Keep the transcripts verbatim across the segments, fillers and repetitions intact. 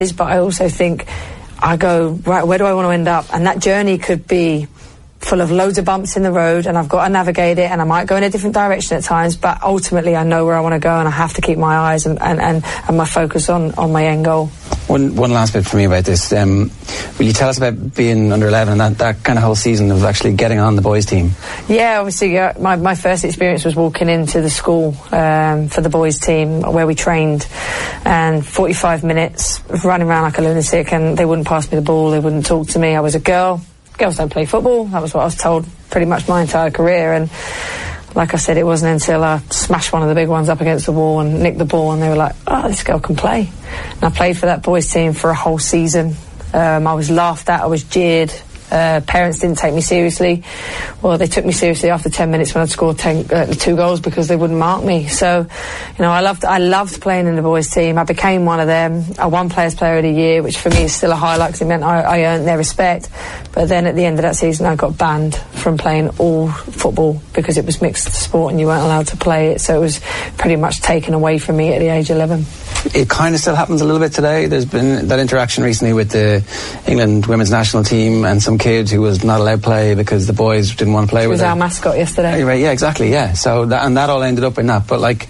but I also think I go, right, where do I want to end up? And that journey could be full of loads of bumps in the road, and I've got to navigate it, and I might go in a different direction at times, but ultimately I know where I want to go, and I have to keep my eyes and, and, and, and my focus on, on my end goal. One one last bit for me about this. Um, will you tell us about being under eleven and that, that kind of whole season of actually getting on the boys' team? Yeah, obviously uh, my, my first experience was walking into the school um, for the boys' team where we trained, and forty-five minutes of running around like a lunatic, and they wouldn't pass me the ball, they wouldn't talk to me. I was a girl. Girls don't play football. That was what I was told pretty much my entire career, and like I said, it wasn't until I smashed one of the big ones up against the wall and nicked the ball, and they were like, oh, this girl can play. And I played for that boys' team for a whole season. Um, I was laughed at, I was jeered. Uh, parents didn't take me seriously. Well, they took me seriously after ten minutes when I'd scored ten, uh, two goals because they wouldn't mark me. So, you know, I loved I loved playing in the boys' team. I became one of them. I won Players Player of the Year, which for me is still a highlight because it meant I, I earned their respect. But then at the end of that season, I got banned from playing all football because it was mixed sport and you weren't allowed to play it. So it was pretty much taken away from me at the age of eleven. It kind of still happens a little bit today. There's been that interaction recently with the England women's national team and some kid who was not allowed to play because the boys didn't want to play she with was her. Our mascot yesterday. Right, yeah, exactly, yeah. So that, and that all ended up in that. But like,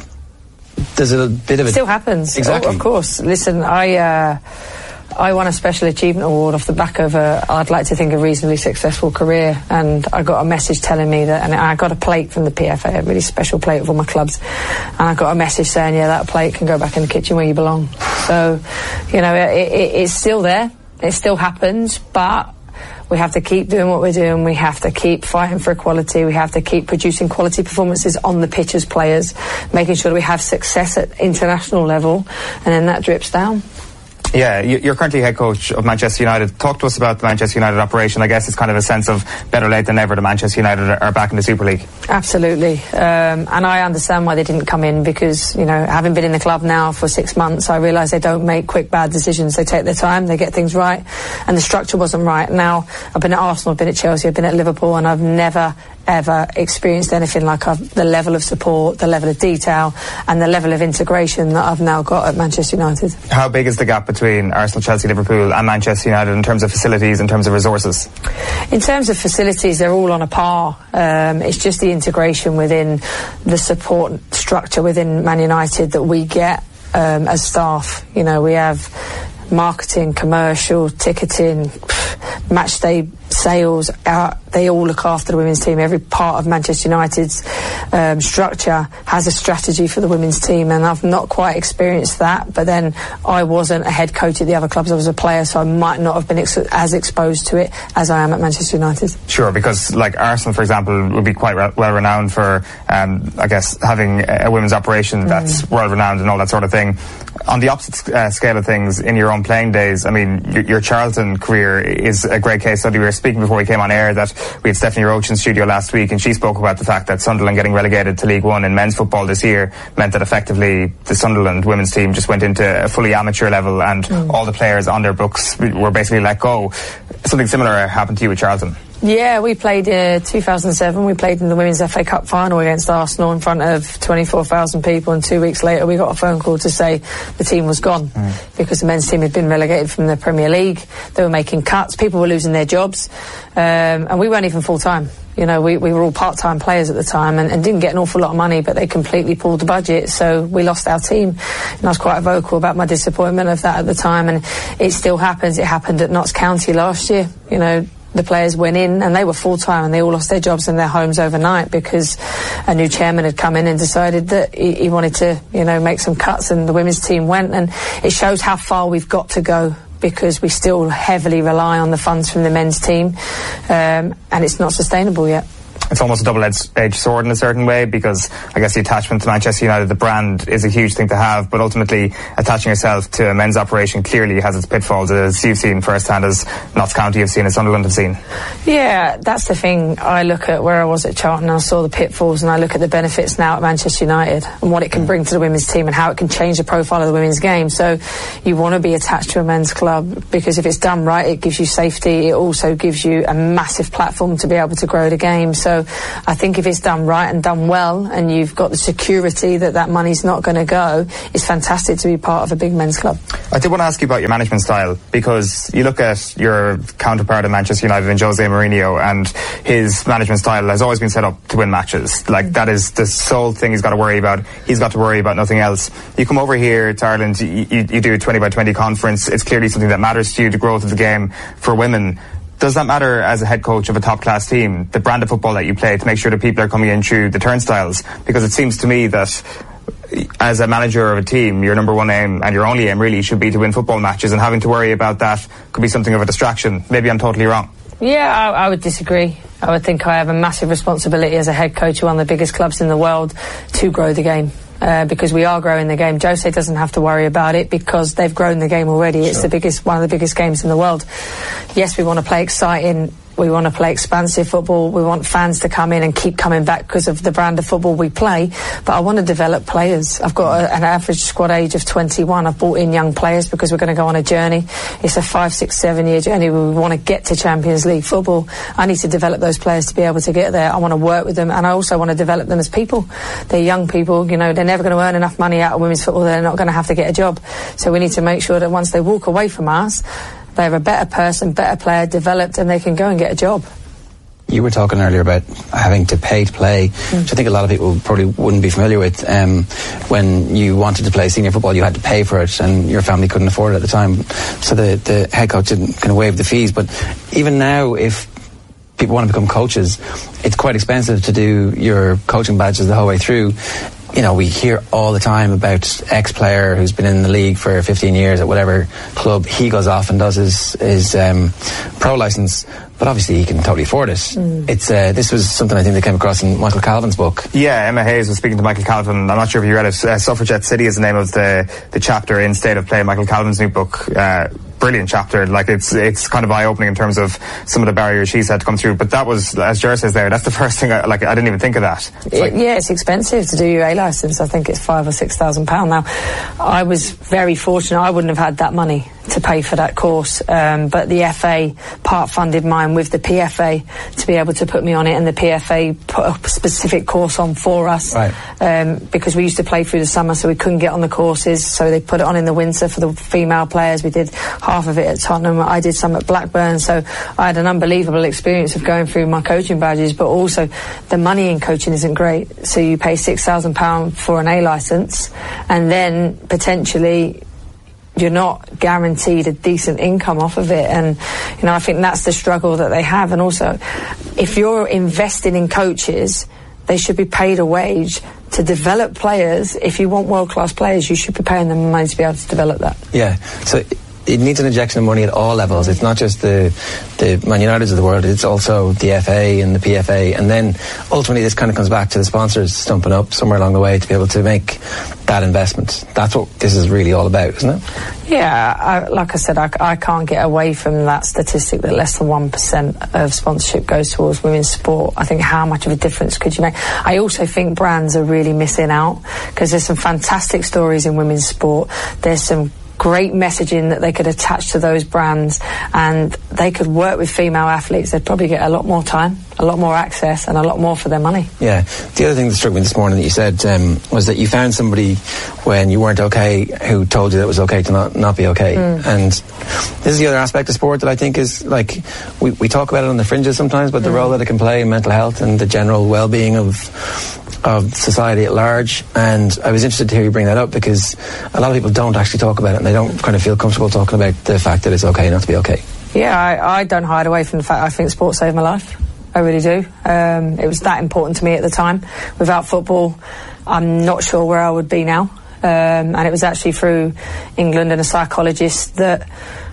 there's a bit of it. Still happens. Exactly. Oh, of course. Listen, I. Uh, I won a Special Achievement Award off the back of a, I'd like to think, a reasonably successful career, and I got a message telling me that, and I got a plate from the P F A, a really special plate of all my clubs, and I got a message saying, yeah, that plate can go back in the kitchen where you belong. So, you know, it, it, it's still there, it still happens, but we have to keep doing what we're doing. We have to keep fighting for equality. We have to keep producing quality performances on the pitch as players, making sure that we have success at international level, and then that drips down. Yeah, you're currently head coach of Manchester United. Talk to us about the Manchester United operation. I guess it's kind of a sense of better late than never that Manchester United are back in the Super League. Absolutely. Um, and I understand why they didn't come in because, you know, having been in the club now for six months, I realise they don't make quick, bad decisions. They take their time, they get things right, and the structure wasn't right. Now, I've been at Arsenal, I've been at Chelsea, I've been at Liverpool, and I've never ever experienced anything like I've, the level of support, the level of detail, and the level of integration that I've now got at Manchester United. How big is the gap between Arsenal, Chelsea, Liverpool and Manchester United in terms of facilities, in terms of resources? In terms of facilities, they're all on a par. Um, it's just the integration within the support structure within Man United that we get um, as staff. You know, we have marketing, commercial, ticketing, match day sales, uh, they all look after the women's team. Every part of Manchester United's um, structure has a strategy for the women's team, and I've not quite experienced that, but then I wasn't a head coach at the other clubs. I was a player, so I might not have been ex- as exposed to it as I am at Manchester United. Sure, because like Arsenal, for example, would be quite re- well renowned for um, I guess having a women's operation that's mm. world renowned and all that sort of thing. On the opposite uh, scale of things, in your own playing days, I mean, your, your Charlton career is a great case study. We were speaking before we came on air that we had Stephanie Roach in studio last week, and she spoke about the fact that Sunderland getting relegated to League One in men's football this year meant that effectively the Sunderland women's team just went into a fully amateur level, and mm. all the players on their books were basically let go. Something similar happened to you with Charlton. Yeah, we played uh, two thousand seven. We played in the Women's F A Cup final against Arsenal in front of twenty-four thousand people, and two weeks later we got a phone call to say the team was gone mm. because the men's team had been relegated from the Premier League. They were making cuts, people were losing their jobs, um, and we weren't even full-time. You know, we, we were all part-time players at the time and, and didn't get an awful lot of money, but they completely pulled the budget, so we lost our team. And I was quite vocal about my disappointment of that at the time, and it still happens. It happened at Notts County last year. You know, the players went in and they were full-time and they all lost their jobs and their homes overnight because a new chairman had come in and decided that he, he wanted to, you know, make some cuts, and the women's team went. And it shows how far we've got to go, because we still heavily rely on the funds from the men's team, um, and it's not sustainable yet. It's almost a double-edged sword in a certain way, because I guess the attachment to Manchester United, the brand, is a huge thing to have, but ultimately attaching yourself to a men's operation clearly has its pitfalls, as you've seen firsthand, as Notts County have seen, as Sunderland have seen. Yeah, that's the thing. I look at where I was at Charlton and I saw the pitfalls, and I look at the benefits now at Manchester United and what it can bring to the women's team and how it can change the profile of the women's game. So you want to be attached to a men's club, because if it's done right, it gives you safety. It also gives you a massive platform to be able to grow the game. So So I think if it's done right and done well, and you've got the security that that money's not going to go, it's fantastic to be part of a big men's club. I did want to ask you about your management style, because you look at your counterpart at Manchester United in Jose Mourinho, and his management style has always been set up to win matches. Like, that is the sole thing he's got to worry about. He's got to worry about nothing else. You come over here to Ireland, you, you, you do a twenty by twenty conference. It's clearly something that matters to you, the growth of the game for women. Does that matter as a head coach of a top-class team, the brand of football that you play, to make sure that people are coming in through the turnstiles? Because it seems to me that as a manager of a team, your number one aim, and your only aim really, should be to win football matches, and having to worry about that could be something of a distraction. Maybe I'm totally wrong. Yeah, I, I would disagree. I would think I have a massive responsibility as a head coach of one of the biggest clubs in the world to grow the game. Uh, because we are growing the game. Jose doesn't have to worry about it because they've grown the game already. It's sure. the biggest, one of the biggest games in the world. Yes, we want to play exciting. We want to play expansive football. We want fans to come in and keep coming back because of the brand of football we play. But I want to develop players. I've got a, an average squad age of twenty-one. I've brought in young players because we're going to go on a journey. It's a five, six, seven year journey where we want to get to Champions League football. I need to develop those players to be able to get there. I want to work with them, and I also want to develop them as people. They're young people. You know, they're never going to earn enough money out of women's football. They're not going to have to get a job. So we need to make sure that once they walk away from us, they're a better person, better player, developed, and they can go and get a job. You were talking earlier about having to pay to play, mm. which I think a lot of people probably wouldn't be familiar with. Um, when you wanted to play senior football, you had to pay for it, and your family couldn't afford it at the time. So the, the head coach didn't kind of waive the fees. But even now, if people want to become coaches, it's quite expensive to do your coaching badges the whole way through. You know, we hear all the time about ex-player who's been in the league for fifteen years at whatever club. He goes off and does his, his um, pro licence, but obviously he can totally afford it. Mm. It's uh, this was something I think they came across in Michael Calvin's book. Yeah, Emma Hayes was speaking to Michael Calvin. I'm not sure if you read it. Uh, Suffragette City is the name of the, the chapter in State of Play, Michael Calvin's new book. Uh, brilliant chapter. Like, it's it's kind of eye-opening in terms of some of the barriers she's had to come through. But that was, as Ger says there, that's the first thing I, like I didn't even think of that. It's it, like, yeah, it's expensive to do your A licence. I think it's five or six thousand pounds now. I was very fortunate. I wouldn't have had that money to pay for that course, um, but the F A part funded mine with the P F A to be able to put me on it, and the P F A put a specific course on for us, right. um, because we used to play through the summer, so we couldn't get on the courses, so they put it on in the winter for the female players. We did half of it at Tottenham. I did some at Blackburn, so I had an unbelievable experience of going through my coaching badges. But also the money in coaching isn't great, so you pay six thousand pounds for an A licence, and then potentially you're not guaranteed a decent income off of it. And you know, I think that's the struggle that they have. And also, if you're investing in coaches, they should be paid a wage to develop players. If you want world-class players, you should be paying them money to be able to develop that. Yeah, so it needs an injection of money at all levels. It's not just the the Man Uniteds of the world, it's also the F A and the P F A, and then ultimately this kind of comes back to the sponsors stumping up somewhere along the way to be able to make that investment. That's what this is really all about, isn't it? Yeah, I, like I said, I, I can't get away from that statistic that less than one percent of sponsorship goes towards women's sport. I think how much of a difference could you make? I also think brands are really missing out, because there's some fantastic stories in women's sport. There's some great messaging that they could attach to those brands, and they could work with female athletes. They'd probably get a lot more time, a lot more access, and a lot more for their money. Yeah. The other thing that struck me this morning that you said um, was that you found somebody when you weren't okay who told you that it was okay to not, not be okay. Mm. And this is the other aspect of sport that I think is, like, we, we talk about it on the fringes sometimes, but mm. the role that it can play in mental health and the general well-being of of society at large. And I was interested to hear you bring that up, because a lot of people don't actually talk about it, and they don't kind of feel comfortable talking about the fact that it's okay not to be okay. Yeah, I, I don't hide away from the fact I think sport saved my life. I really do. Um, it was that important to me at the time. Without football, I'm not sure where I would be now. Um, and it was actually through England and a psychologist that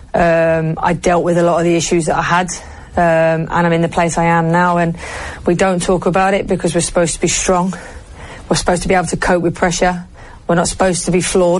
um, I dealt with a lot of the issues that I had. Um, and I'm in the place I am now, and we don't talk about it because we're supposed to be strong. We're supposed to be able to cope with pressure. We're not supposed to be flawed.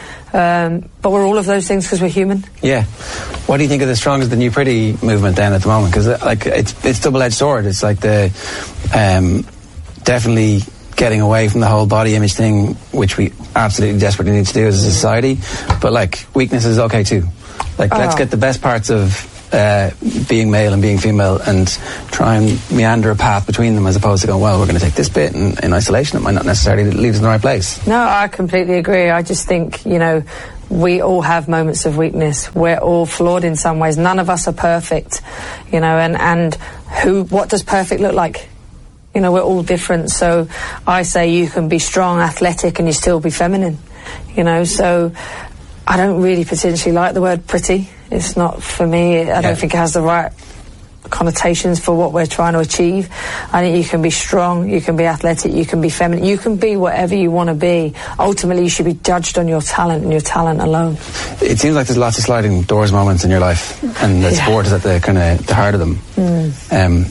Um, but we're all of those things because we're human. Yeah. What do you think of the Strong is the New Pretty movement then at the moment? Because like, it's it's double-edged sword. It's like the um, definitely getting away from the whole body image thing, which we absolutely desperately need to do as a society. But like, weakness is okay too. Like, oh. let's get the best parts of uh, being male and being female and try and meander a path between them, as opposed to going, well, we're going to take this bit and in isolation it might not necessarily lead us in the right place. No, I completely agree. I just think, you know, we all have moments of weakness. We're all flawed in some ways. None of us are perfect, you know, and, and who, what does perfect look like? You know, we're all different. So I say you can be strong, athletic, and you still be feminine, you know, so I don't really potentially like the word pretty. It's not for me. I yeah. don't think it has the right connotations for what we're trying to achieve. I think you can be strong, you can be athletic, you can be feminine, you can be whatever you want to be. Ultimately, you should be judged on your talent and your talent alone. It seems like there's lots of sliding doors moments in your life, and the yeah. sport is at the kind of the heart of them. Mm. Um,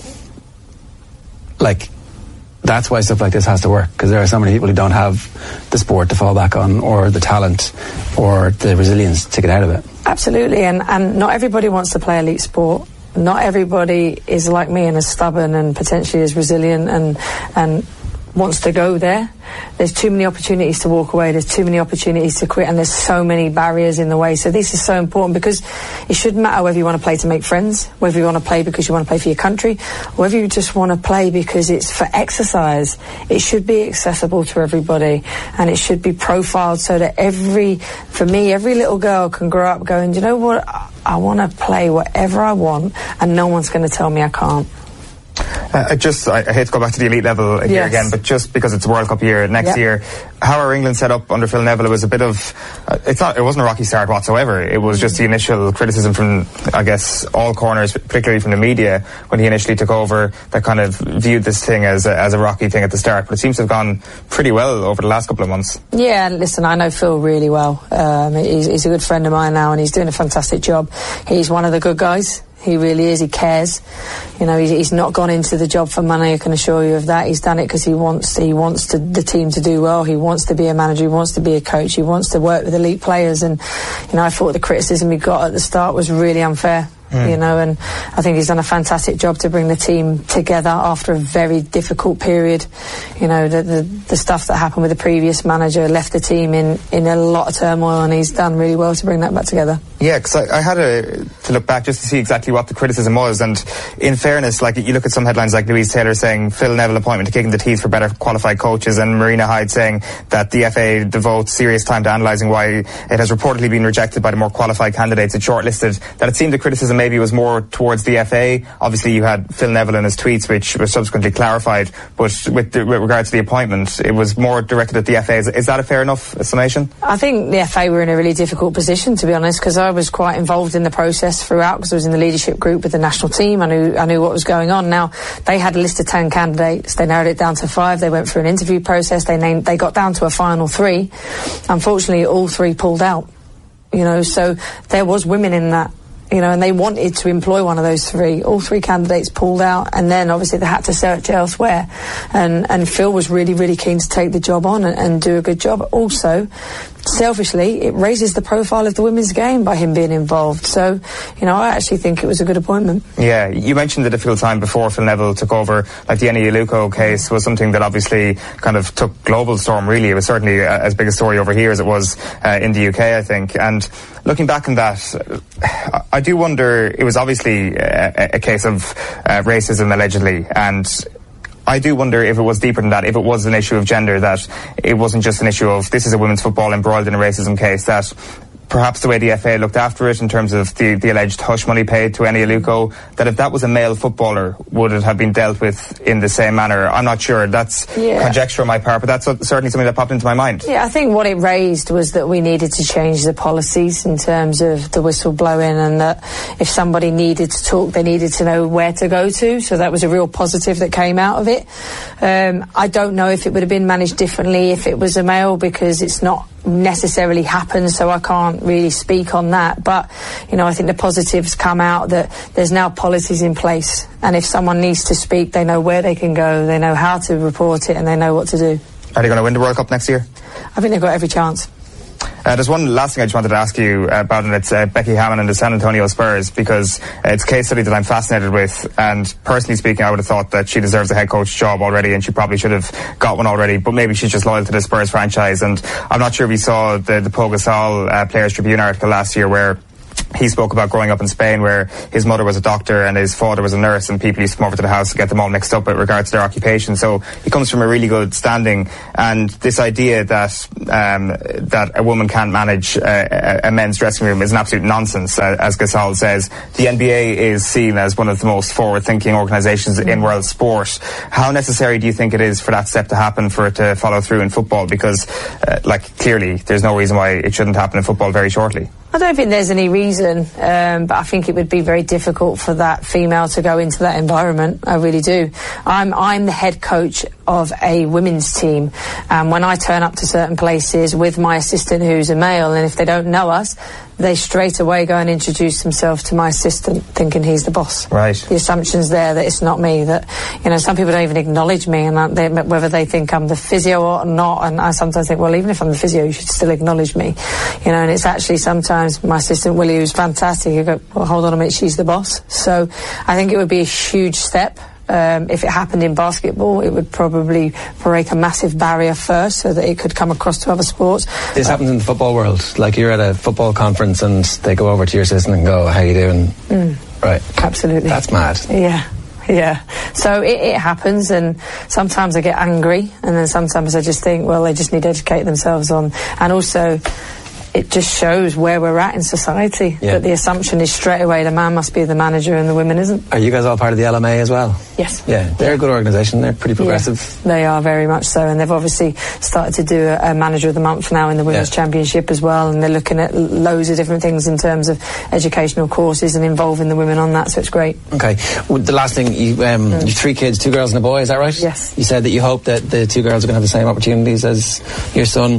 like, that's why stuff like this has to work, because there are so many people who don't have the sport to fall back on, or the talent, or the resilience to get out of it. Absolutely, and, and not everybody wants to play elite sport. Not everybody is like me and is stubborn and potentially is resilient and and wants to go there. There's too many opportunities to walk away. There's too many opportunities to quit, and there's so many barriers in the way. So this is so important, because it shouldn't matter whether you want to play to make friends, whether you want to play because you want to play for your country, or whether you just want to play because it's for exercise. It should be accessible to everybody, and it should be profiled so that every, for me, every little girl can grow up going, do you know what? I want to play whatever I want, and no one's going to tell me I can't. Uh, I just, I, I hate to go back to the elite level here yes. again, but just because it's a World Cup year next yep. year, how are England set up under Phil Neville? It was a bit of, uh, it's not, it wasn't a rocky start whatsoever. It was just the initial criticism from, I guess, all corners, particularly from the media, when he initially took over, that kind of viewed this thing as a, as a rocky thing at the start. But it seems to have gone pretty well over the last couple of months. Yeah, listen, I know Phil really well. Um, he's, he's a good friend of mine now, and he's doing a fantastic job. He's one of the good guys. He really is. He cares. You know, he's, he's not gone into the job for money, I can assure you of that. He's done it because he wants he wants to, the team to do well. He wants to be a manager. He wants to be a coach. He wants to work with elite players. And, you know, I thought the criticism he got at the start was really unfair. Mm. You know, and I think he's done a fantastic job to bring the team together after a very difficult period. You know, the the, the stuff that happened with the previous manager left the team in, in a lot of turmoil, and he's done really well to bring that back together. Yeah, because I, I had a, to look back just to see exactly what the criticism was, and in fairness, like, you look at some headlines like Louise Taylor saying Phil Neville appointment to kick in the teeth for better qualified coaches, and Marina Hyde saying that the F A devotes serious time to analysing why it has reportedly been rejected by the more qualified candidates it shortlisted. That it seemed the criticism maybe was more towards the F A. Obviously you had Phil Neville and his tweets, which was subsequently clarified, but with, the, with regard to the appointment, it was more directed at the F A. Is, is that a fair enough summation? I think the F A were in a really difficult position, to be honest, because I was quite involved in the process throughout, because I was in the leadership group with the national team. I knew I knew what was going on. Now, they had a list of ten candidates. They narrowed it down to five. They went through an interview process. They named. They got down to a final three. Unfortunately, all three pulled out. You know, so there was women in that. You know, and they wanted to employ one of those three. All three candidates pulled out, and then obviously they had to search elsewhere. And and Phil was really, really keen to take the job on and, and do a good job. Also, selfishly, it raises the profile of the women's game by him being involved. So, you know, I actually think it was a good appointment. Yeah, you mentioned the difficult time before Phil Neville took over. Like the Eni Aluko case was something that obviously kind of took global storm, really. It was certainly uh, as big a story over here as it was uh, in the U K, I think. And looking back on that, uh, I do wonder, it was obviously a, a case of uh, racism, allegedly, and I do wonder if it was deeper than that, if it was an issue of gender, that it wasn't just an issue of this is a women's football embroiled in a racism case, that perhaps the way the F A looked after it in terms of the, the alleged hush money paid to Eni Aluko, that if that was a male footballer, would it have been dealt with in the same manner? I'm not sure. That's yeah. conjecture on my part, but that's certainly something that popped into my mind. Yeah, I think what it raised was that we needed to change the policies in terms of the whistleblowing, and that if somebody needed to talk, they needed to know where to go to. So that was a real positive that came out of it. Um, I don't know if it would have been managed differently if it was a male, because it's not necessarily happened, so I can't really speak on that. But, you know, I think the positives come out that there's now policies in place, and if someone needs to speak, they know where they can go, they know how to report it, and they know what to do. Are they going to win the World Cup next year? I think they've got every chance. Uh, there's one last thing I just wanted to ask you about, and it's uh, Becky Hammon and the San Antonio Spurs, because uh, it's a case study that I'm fascinated with, and personally speaking, I would have thought that she deserves a head coach job already, and she probably should have got one already, but maybe she's just loyal to the Spurs franchise. And I'm not sure if you saw the, the Pau Gasol uh, Players Tribune article last year, where he spoke about growing up in Spain where his mother was a doctor and his father was a nurse, and people used to come over to the house to get them all mixed up with regards to their occupation. So he comes from a really good standing, and this idea that um, that a woman can't manage uh, a men's dressing room is an absolute nonsense. Uh, as Gasol says, the N B A is seen as one of the most forward-thinking organisations in world sport. How necessary do you think it is for that step to happen, for it to follow through in football? Because, uh, like, clearly there's no reason why it shouldn't happen in football very shortly. I don't think there's any reason, um, but I think it would be very difficult for that female to go into that environment. I really do. I'm I'm the head coach of a women's team, and when I turn up to certain places with my assistant who's a male, and if they don't know us, they straight away go and introduce themselves to my assistant, thinking he's the boss. Right. The assumption's there that it's not me. That, you know, some people don't even acknowledge me, and they, whether they think I'm the physio or not. And I sometimes think, well, even if I'm the physio, you should still acknowledge me. You know, and it's actually sometimes my assistant Willie, who's fantastic, you go, well, hold on a minute, she's the boss. So I think it would be a huge step. Um, if it happened in basketball, it would probably break a massive barrier first so that it could come across to other sports. This happens in the football world. Like, you're at a football conference and they go over to your assistant and go, how you doing? Mm. Right. Absolutely. That's mad. Yeah. Yeah. So it, it happens, and sometimes I get angry, and then sometimes I just think, well, they just need to educate themselves on. And also, it just shows where we're at in society, yeah. that the assumption is straight away the man must be the manager and the women isn't. Are you guys all part of the L M A as well? Yes. Yeah, they're a good organisation. They're pretty progressive. Yeah, they are very much so, and they've obviously started to do a, a manager of the month now in the Women's yeah. Championship as well, and they're looking at loads of different things in terms of educational courses and involving the women on that, so it's great. Okay. Well, the last thing, you, um, mm. you have three kids, two girls and a boy, is that right? Yes. You said that you hope that the two girls are going to have the same opportunities as your son.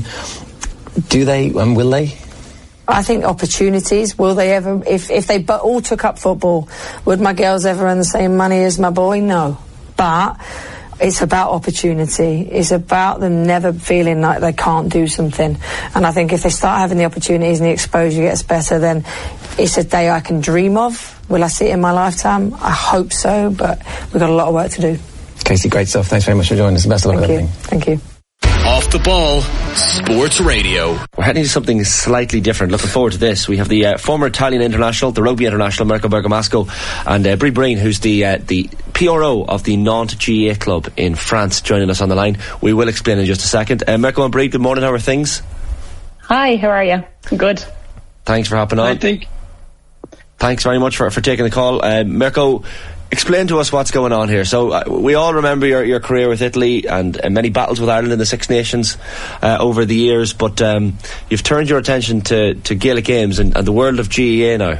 Do they, and um, will they? I think opportunities. Will they ever, if, if they but all took up football, would my girls ever earn the same money as my boy? No. But it's about opportunity. It's about them never feeling like they can't do something. And I think if they start having the opportunities and the exposure gets better, then it's a day I can dream of. Will I see it in my lifetime? I hope so, but we've got a lot of work to do. Casey, great stuff. Thanks very much for joining us. Best of luck with everything. Thank you. Off the Ball Sports Radio. We're heading to something slightly different. Looking forward to this. We have the uh, former Italian international, the rugby international, Mirko Bergamasco, and uh, Brie Breen, who's the uh, the P R O of the Nantes G A A club in France, joining us on the line. We will explain in just a second. Uh, Mirko and Brie, good morning. How are things? Hi, how are you? Good. Thanks for hopping on. I think. Thanks very much for, for taking the call. Uh, Mirko, explain to us what's going on here. So uh, we all remember your, your career with Italy and uh, many battles with Ireland in the Six Nations uh, over the years, but um, you've turned your attention to, to Gaelic Games and, and the world of G A A now.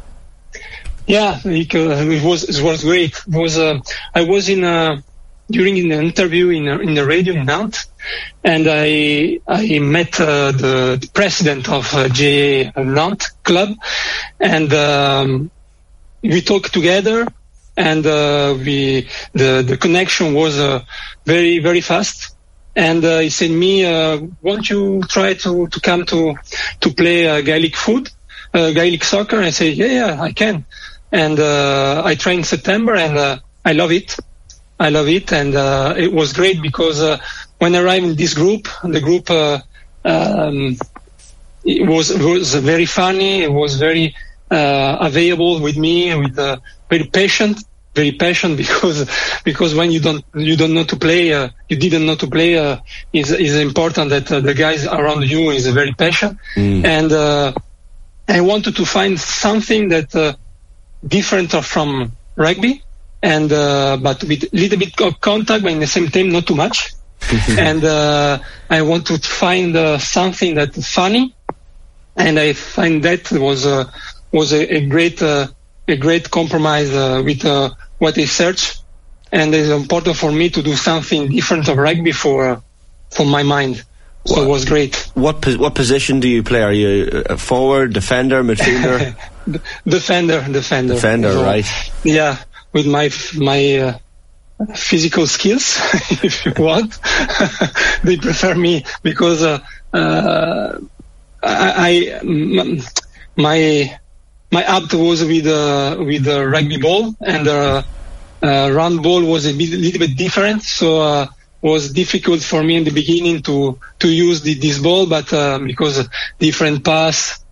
Yeah, it, uh, it was it was great. It was uh, I was in uh, during an interview in uh, in the radio in Nantes, and I I met uh, the, the president of uh, G A A Nantes club, and um, we talked together. And uh, we the the connection was uh, very very fast. And uh, he said me, uh, "Won't you try to, to come to to play uh, Gaelic foot, uh, Gaelic soccer?" I said, "Yeah, yeah, I can." And uh, I tried in September, and uh, I love it. I love it, and uh, it was great because uh, when I arrived in this group, the group uh, um, it was it was very funny. It was very uh, available with me, with uh, very patient. Very patient because because when you don't you don't know to play, uh, you didn't know to play. Uh, is is important that uh, the guys around you is very patient, mm. and uh, I wanted to find something that uh, different from rugby, and uh, but with a little bit of contact, but in the same time not too much. And uh, I want to find uh, something that's funny, and I find that was uh, was a, a great uh, a great compromise uh, with. Uh, what I search, and it's important for me to do something different of rugby for uh, for my mind. So what, it was great. What what position do you play? Are you a forward, defender, midfielder? defender, defender. Defender, so, right? Yeah, with my my uh, physical skills, if you want. They prefer me because uh, uh, I, I my. My apt was with uh, with the rugby ball, and the uh, uh, round ball was a bit, little bit different. So uh, it was difficult for me in the beginning to to use the, this ball, but uh, because different pass,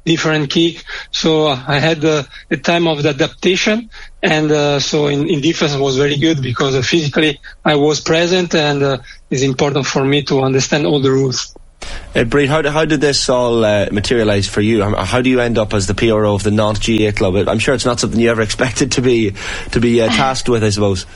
different kick. So uh, I had uh, a time of the adaptation, and uh, so in, in defense was very good because uh, physically I was present, and uh, it's important for me to understand all the rules. Uh, Bríd, how, how did this all uh, materialise for you? How, how do you end up as the P R O of the Nantes G eight club? I'm sure it's not something you ever expected to be to be uh, tasked with, I suppose.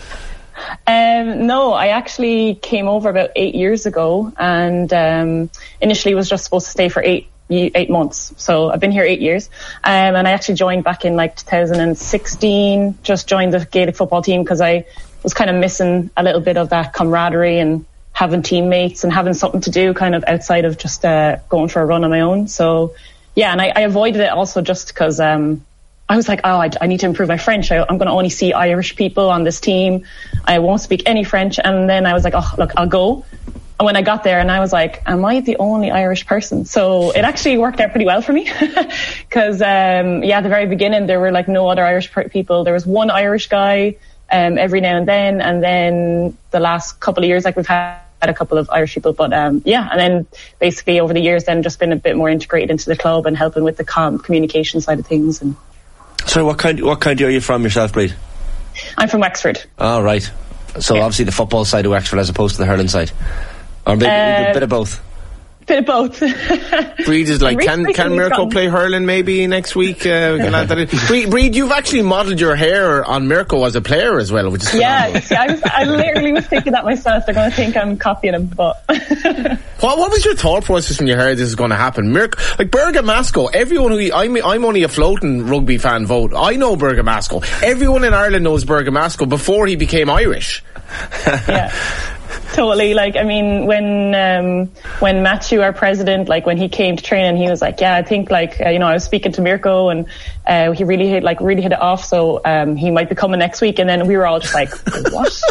Um, no, I actually came over about eight years ago, and um, initially was just supposed to stay for eight eight months. So I've been here eight years, um, and I actually joined back in like two thousand sixteen. Just joined the Gaelic football team because I was kind of missing a little bit of that camaraderie and having teammates and having something to do kind of outside of just uh, going for a run on my own. So yeah, and I, I avoided it also just because um, I was like, oh, I, I need to improve my French. I, I'm going to only see Irish people on this team. I won't speak any French. And then I was like, oh, look, I'll go. And when I got there, and I was like, am I the only Irish person? So it actually worked out pretty well for me because, um, yeah, at the very beginning, there were like no other Irish people. There was one Irish guy um, every now and then. And then the last couple of years, like we've had a couple of Irish people, but um, yeah, and then basically over the years then just been a bit more integrated into the club and helping with the com- communication side of things. And so what kind what county are you from yourself, Bríd? I'm from Wexford. Oh, right. So yeah. Obviously the football side of Wexford as opposed to the hurling side, or a bit, uh, a bit of both. Bit of both. Bríd is like, can can Mirko play hurling maybe next week? Uh, we can add that in. Bríd, Bríd, you've actually modelled your hair on Mirko as a player as well, which is yeah. See, I, was, I literally was thinking that myself. They're going to think I'm copying him, but. what what was your thought process when you heard this is going to happen? Mirko, like Bergamasco, everyone who I'm I'm only a floating rugby fan vote. I know Bergamasco. Everyone in Ireland knows Bergamasco before he became Irish. Yeah. Totally. Like, I mean, when um, when Matthew, our president, like when he came to training, he was like, yeah, I think like, uh, you know, I was speaking to Mirko and uh, he really hit, like really hit it off. So um, he might be coming next week. And then we were all just like, what?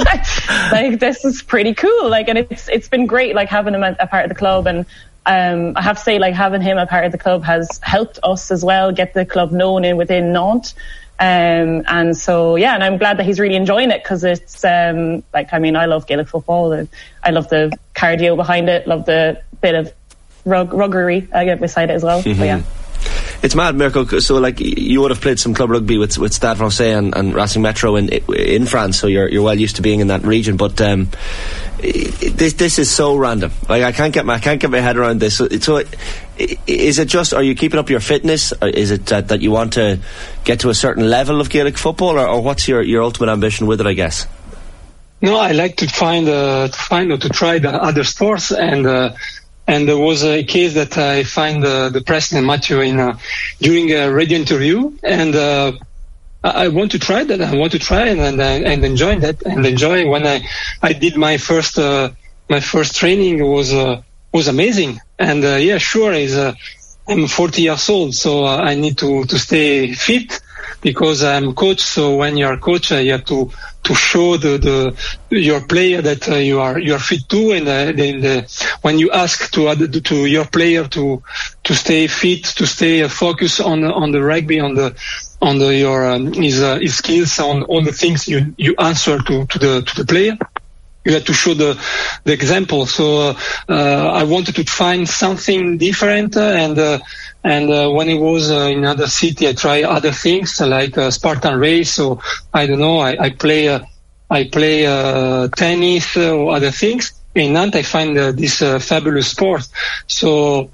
Like, this is pretty cool. Like, and it's it's been great, like having him a, a part of the club. And um, I have to say, like having him a part of the club has helped us as well get the club known in within Nantes. Um, and so, yeah, and I'm glad that he's really enjoying it because it's, um, like, I mean, I love Gaelic football. And I love the cardio behind it, love the bit of rug- ruggery I get beside it as well. Mm-hmm. So, yeah. It's mad, Mirko. So, like, you would have played some club rugby with with Stade Francais and, and Racing Metro in in France, so you're you're well used to being in that region. But um, this this is so random. Like, I can't get my I can't get my head around this. So, so is it just? Are you keeping up your fitness? Or is it that, that you want to get to a certain level of Gaelic football, or, or what's your, your ultimate ambition with it? I guess. No, I like to find uh, to find or to try the other sports and. Uh, And there was a case that I find uh, the President Matthew in uh, during a radio interview, and uh, I want to try that. I want to try and and, and enjoy that and enjoy when I I did my first uh, my first training was uh, was amazing. And uh, yeah, sure, is uh, I'm forty years old, so uh, I need to to stay fit because I'm coach. So when you're a coach, uh, you have to. to show the, the your player that uh, you are you are fit too, and uh, then the, when you ask to other, to your player to to stay fit, to stay uh, focused on on the rugby, on the on the your um, his uh, his skills, on all the things you you answer to to the to the player. You have to show the the example. So uh, uh, I wanted to find something different, uh, and uh, and uh, when it was uh, in another city, I try other things like uh, Spartan race. So I don't know. I, I play uh, I play uh, tennis uh, or other things. In Nantes, I find uh, this uh, fabulous sport. So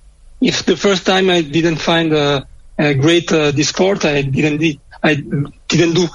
if the first time I didn't find uh, a great uh, this sport, I didn't I didn't do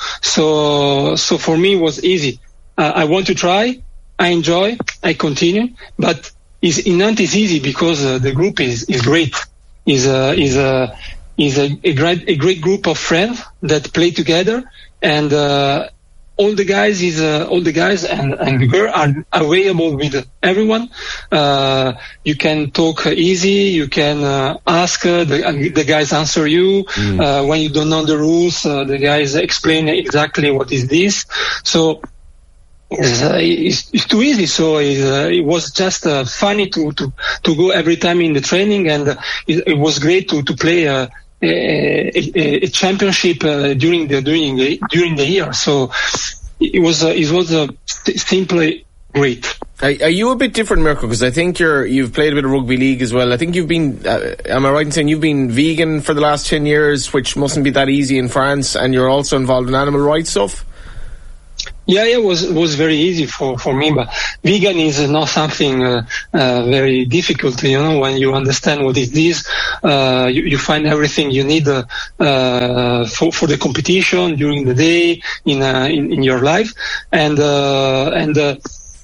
so. So for me, it was easy. Uh, I want to try, I enjoy, I continue, but is in Nantes is easy because uh, the group is, is great. Is a is a is a, a great a great group of friends that play together, and uh, all the guys is uh, all the guys and and the girl are available with everyone. Uh, you can talk easy. You can uh, ask uh, the the guys answer you mm. uh, when you don't know the rules. Uh, the guys explain exactly what is this. So. It's, uh, it's, it's too easy, so it, uh, it was just uh, funny to, to, to go every time in the training, and uh, it, it was great to to play uh, a, a, a championship uh, during the during the during the year. So it was uh, it was uh, simply great. Are, are you a bit different, Mirko? Because I think you're you've played a bit of rugby league as well. I think you've been. Uh, am I right in saying you've been vegan for the last ten years, which mustn't be that easy in France, and you're also involved in animal rights stuff? Yeah, it was it was very easy for, for me, but vegan is not something uh, uh, very difficult. You know, when you understand what it is, uh, you, you find everything you need uh, uh, for for the competition during the day in uh, in, in your life, and uh, and. Uh,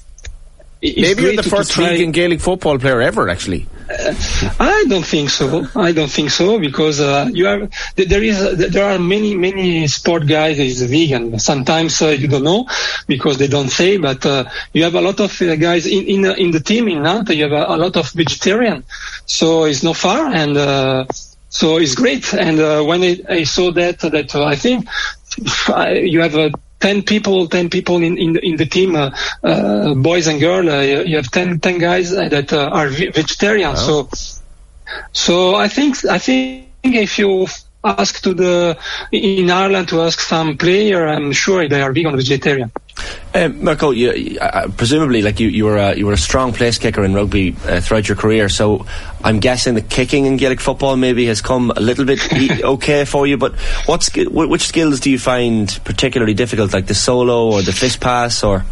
Maybe you're the first vegan Gaelic football player ever, actually. Uh, I don't think so. I don't think so because uh, you are there is there are many many sport guys that is vegan. Sometimes uh, you don't know because they don't say, but uh, you have a lot of uh, guys in in in the team in Nantes. You have a, a lot of vegetarian, so it's not far and uh, so it's great. And uh, when I, I saw that that uh, I think I, you have a ten people, ten people in, in, in the team, uh, uh, boys and girls, uh, you have ten, ten guys that uh, are vegetarian. Oh. So, so I think, I think if you ask to the, in Ireland to ask some player, I'm sure they are vegan vegetarian. Um, Mirko, you, uh, presumably, like you, you were a, you were a strong place kicker in rugby uh, throughout your career. So I'm guessing the kicking in Gaelic football maybe has come a little bit e- okay for you. But what sk- which skills do you find particularly difficult, like the solo or the fist pass, or?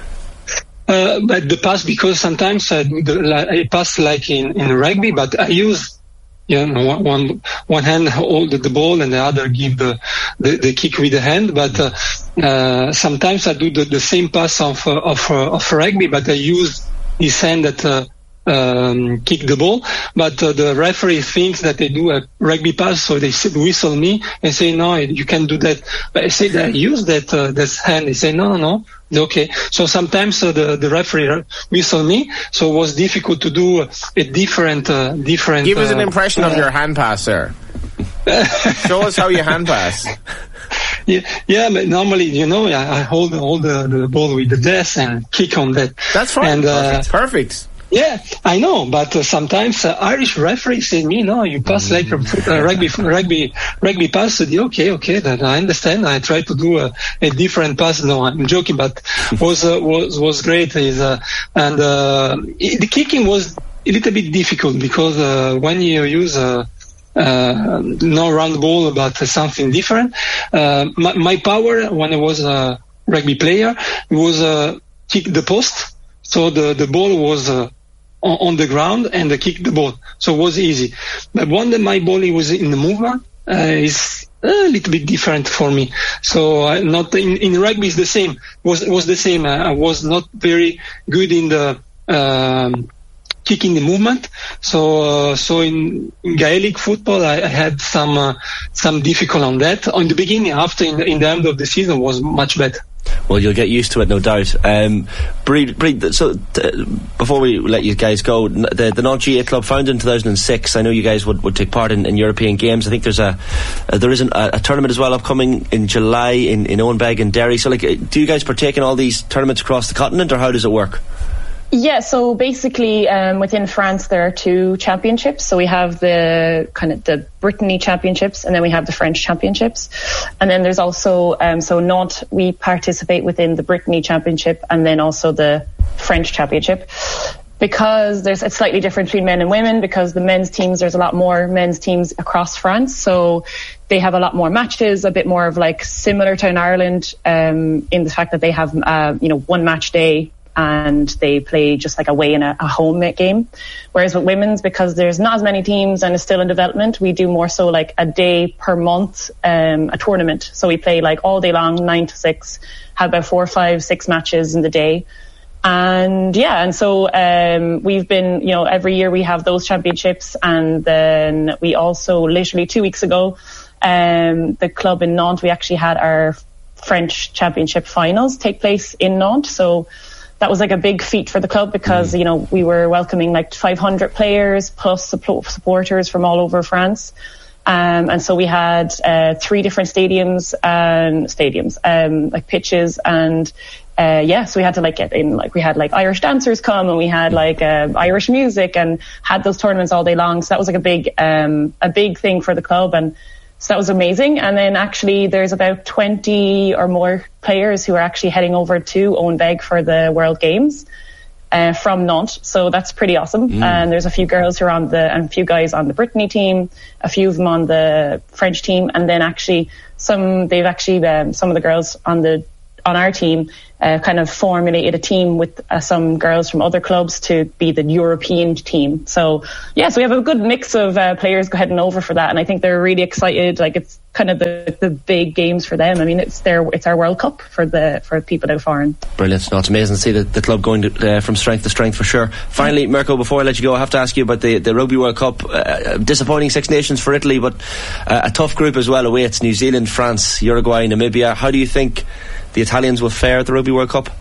Uh, but the pass, because sometimes uh, the, I pass like in, in rugby, but I use. Yeah, one, one one hand hold the ball and the other give the, the, the kick with the hand. But uh, uh, sometimes I do the, the same pass of uh, of uh, of rugby, but I use his hand that uh, um, kick the ball. But uh, the referee thinks that they do a rugby pass, so they whistle me and say, "No, you can't do that." But I say that I use that uh, that hand. They say, "No, no, no." Okay, so sometimes uh, the the referee whistle me, so it was difficult to do a different uh, different. Give us an uh, impression uh, of your hand pass, sir. Show us how you hand pass. Yeah, yeah. But normally, you know, I, I hold hold the, the ball with the desk and kick on that. That's fine. And, uh, perfect. Perfect. Yeah, I know, but uh, sometimes uh, Irish referees say me, no, you pass like a uh, rugby, rugby, rugby pass. So, okay, okay, that I understand. I try to do a, a different pass. No, I'm joking, but was uh, was was great. Is uh, and uh, it, the kicking was a little bit difficult because uh, when you use a uh, uh, no round ball, but uh, something different. Uh, my, my power when I was a rugby player was uh, kick the post. So the the ball was. Uh, on the ground and uh, kick the ball. So it was easy. But when the, my body was in the movement, uh, is a little bit different for me. So uh, not in, in rugby is the same. Was was the same. I was not very good in the um, kicking the movement. So uh, so in, in Gaelic football, I, I had some uh, some difficult on that. On the beginning, after in the, in the end of the season, was much better. Well, you'll get used to it, no doubt. Um, Breed, Breed, so t- before we let you guys go, the, the Nantes G A club founded in two thousand six. I know you guys would, would take part in, in European games. I think there's a uh, there is an, a, a tournament as well upcoming in July in, in Owenbeg and Derry. So, like, do you guys partake in all these tournaments across the continent, or how does it work? Yeah, so basically um, within France there are two championships. So we have the kind of the Brittany championships and then we have the French championships. And then there's also, um, so Nantes, we participate within the Brittany championship and then also the French championship. Because there's it's slightly different between men and women, because the men's teams, there's a lot more men's teams across France. So they have a lot more matches, a bit more of like similar to in Ireland um, in the fact that they have, uh, you know, one match day. And they play just like away in a, a home game. Whereas with women's, because there's not as many teams and it's still in development, we do more so like a day per month, um, a tournament. So we play like all day long, nine to six, have about four, five, six matches in the day. And yeah, and so um, we've been, you know, every year we have those championships. And then we also, literally two weeks ago, um, the club in Nantes, we actually had our French championship finals take place in Nantes. So that was like a big feat for the club because, mm. you know, we were welcoming like five hundred players plus supporters from all over France. Um, and so we had uh, three different stadiums and stadiums, um, like pitches. And uh, yeah, so we had to like get in, like we had like Irish dancers come and we had like uh, Irish music and had those tournaments all day long. So that was like a big, um, a big thing for the club. And so that was amazing. And then actually there's about twenty or more players who are actually heading over to Owenbeg for the World Games. uh, from Nantes, so that's pretty awesome. Mm. And there's a few girls who are on the, and a few guys on the Brittany team, a few of them on the French team, and then actually some, they've actually, um, some of the girls on the, on our team, uh, kind of formulated a team with uh, some girls from other clubs to be the European team. So, yeah, so we have a good mix of uh, players heading over for that, and I think they're really excited. Like, it's kind of the, the big games for them. I mean, it's their it's our World Cup for the for people out foreign. Brilliant. No, it's amazing to see the, the club going to, uh, from strength to strength for sure. Finally, Mirko, before I let you go, I have to ask you about the, the Rugby World Cup. Uh, disappointing Six Nations for Italy, but uh, a tough group as well awaits: New Zealand, France, Uruguay, Namibia. How do you think the Italians will fare at the Rugby World Cup?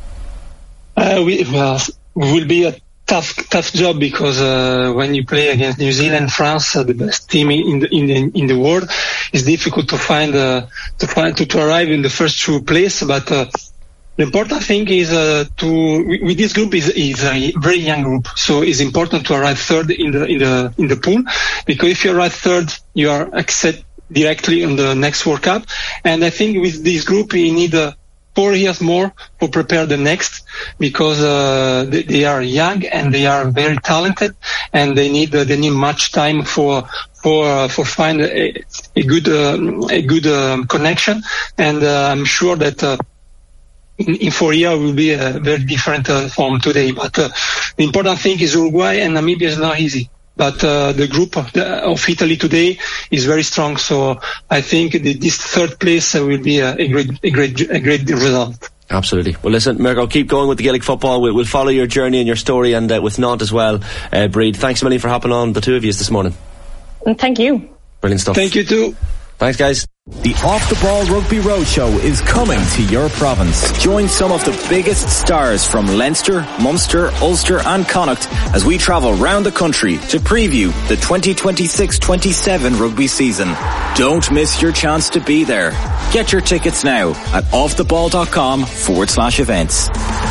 Uh, we, well, it will be a tough, tough job because uh, when you play against New Zealand, France, uh, the best team in the in the in the world, it's difficult to find uh, to find to, to arrive in the first two place. But uh, the important thing is uh, to with this group is is a very young group, so it's important to arrive third in the in the in the pool, because if you arrive third, you are accepted directly on the next World Cup. And I think with this group, we need a four years more to prepare the next, because uh, they, they are young and they are very talented, and they need uh, they need much time for for uh, for find a, a good uh, a good um, connection. And uh, I'm sure that uh, in, in four years will be a very different uh, from today. But uh, the important thing is Uruguay and Namibia is not easy. But uh, the group of, the, of Italy today is very strong, so I think the, this third place uh, will be a, a great, a great, a great result. Absolutely. Well, listen, Mirko, keep going with the Gaelic football. We'll, we'll follow your journey and your story, and uh, with Nantes as well. Uh, Bríd, thanks a million for hopping on, the two of you this morning. And thank you. Brilliant stuff. Thank you too. Thanks, guys. The Off the Ball Rugby Roadshow is coming to your province. Join some of the biggest stars from Leinster, Munster, Ulster and Connacht as we travel round the country to preview the twenty twenty-six twenty-seven rugby season. Don't miss your chance to be there. Get your tickets now at offtheball.com forward slash events.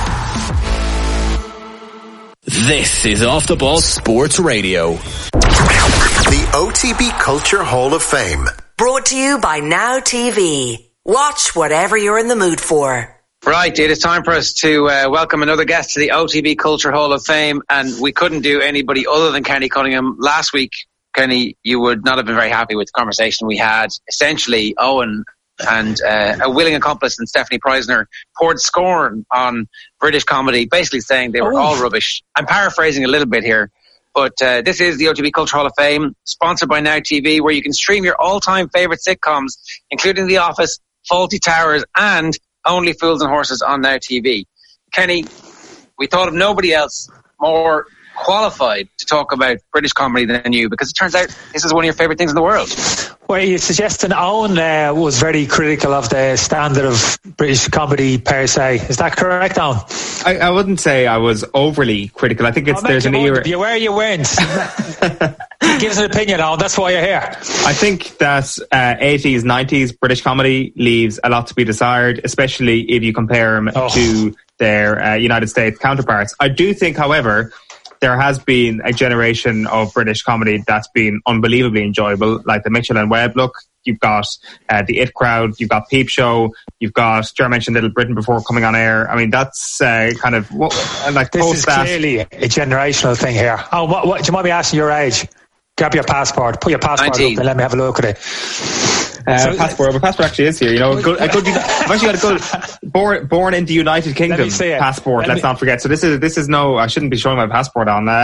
This is Off the Ball Sports Radio. The O T B Culture Hall of Fame. Brought to you by Now T V. Watch whatever you're in the mood for. Right, it is time for us to uh, welcome another guest to the O T B Culture Hall of Fame, and we couldn't do anybody other than Kenny Cunningham. Last week, Kenny, you would not have been very happy with the conversation we had. Essentially, Owen and uh, a willing accomplice in Stephanie Preisner poured scorn on British comedy, basically saying they were oh. all rubbish. I'm paraphrasing a little bit here. But uh, this is the O T B Culture Hall of Fame, sponsored by Now T V, where you can stream your all-time favourite sitcoms, including The Office, Fawlty Towers, and Only Fools and Horses on Now T V. Kenny, we thought of nobody else more qualified to talk about British comedy than you, because it turns out this is one of your favourite things in the world. Well, you're suggesting Owen uh, was very critical of the standard of British comedy per se. Is that correct, Owen? I, I wouldn't say I was overly critical. I think it's oh, there's an era. You were, you weren't. Give us an opinion, Owen. That's why you're here. I think that uh, eighties, nineties British comedy leaves a lot to be desired, especially if you compare them oh. to their uh, United States counterparts. I do think, however, there has been a generation of British comedy that's been unbelievably enjoyable, like the Mitchell and Webb look. You've got uh, the It Crowd, you've got Peep Show, you've got, Ger mentioned Little Britain before coming on air. I mean, that's uh, kind of what, like this post is that. Clearly a generational thing here. Oh, what, what, do you mind me asking your age? Grab your passport, put your passport nineteen. Up and let me have a look at it. Uh, so, passport, but passport actually is here. You know, a good, a good, I've actually got a good born, born in the United Kingdom passport. Let let's me, not forget. So this is this is no. I shouldn't be showing my passport on. Uh,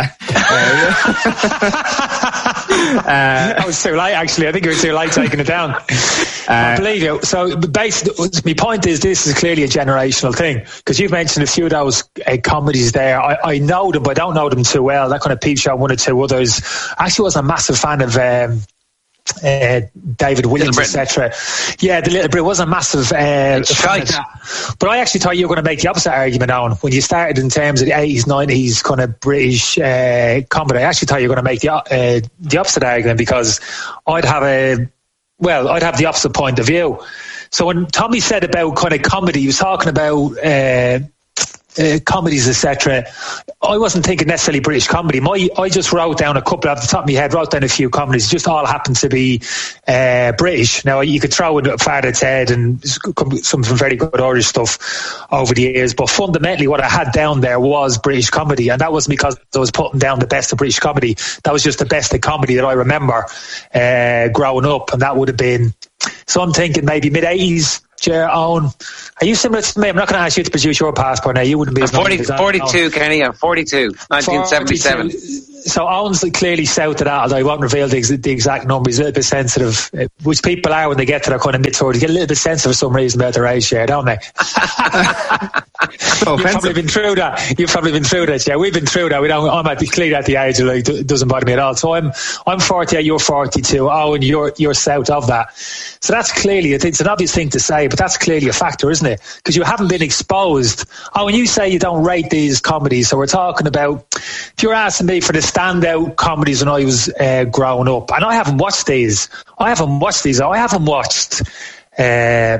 uh, I was too late. Actually, I think it was too late taking it down. Uh, I believe you. So, basically, my point is, this is clearly a generational thing, because you've mentioned a few of those uh, comedies there. I, I know them, but I don't know them too well. That kind of Peep Show, one or two others. I actually wasn't a massive fan of. Um, Uh, David Williams, et cetera. Yeah, the Little Britain wasn't a massive uh, fan of that. But I actually thought you were going to make the opposite argument on when you started in terms of the eighties, nineties kind of British uh, comedy. I actually thought you were going to make the uh, the opposite argument, because I'd have a well, I'd have the opposite point of view. So when Tommy said about kind of comedy, he was talking about. Uh, uh, comedies, et cetera, I wasn't thinking necessarily British comedy. My, I just wrote down a couple, off the top of my head, wrote down a few comedies, just all happened to be uh, British. Now, you could throw in Father Ted and some very good Irish stuff over the years, but fundamentally what I had down there was British comedy, and that wasn't because I was putting down the best of British comedy. That was just the best of comedy that I remember uh, growing up, and that would have been, so I'm thinking maybe mid-eighties. Ger, Owen, are you similar to me? I'm not going to ask you to produce your passport now. You wouldn't be. I'm forty, forty-two, Kenny. I'm forty-two. nineteen seventy-seven. forty-two. So Owen's clearly south of that, although I won't reveal the, ex- the exact number. He's a little bit sensitive, uh, which people are when they get to their kind of mid-thirties. Get a little bit sensitive for some reason about their age, yeah, don't they? So You've probably been through that. You've probably been through that, yeah. We've been through that. We don't. I'm at the clear at the age, like, it doesn't bother me at all. So I'm I'm forty-eight, you're forty-two. Oh, and you're you're south of that. So that's clearly, it's an obvious thing to say, but that's clearly a factor, isn't it? Because you haven't been exposed. Oh, when you say you don't rate these comedies, so we're talking about, if you're asking me for the standout comedies when I was uh, growing up, and I haven't watched these. I haven't watched these. I haven't watched uh,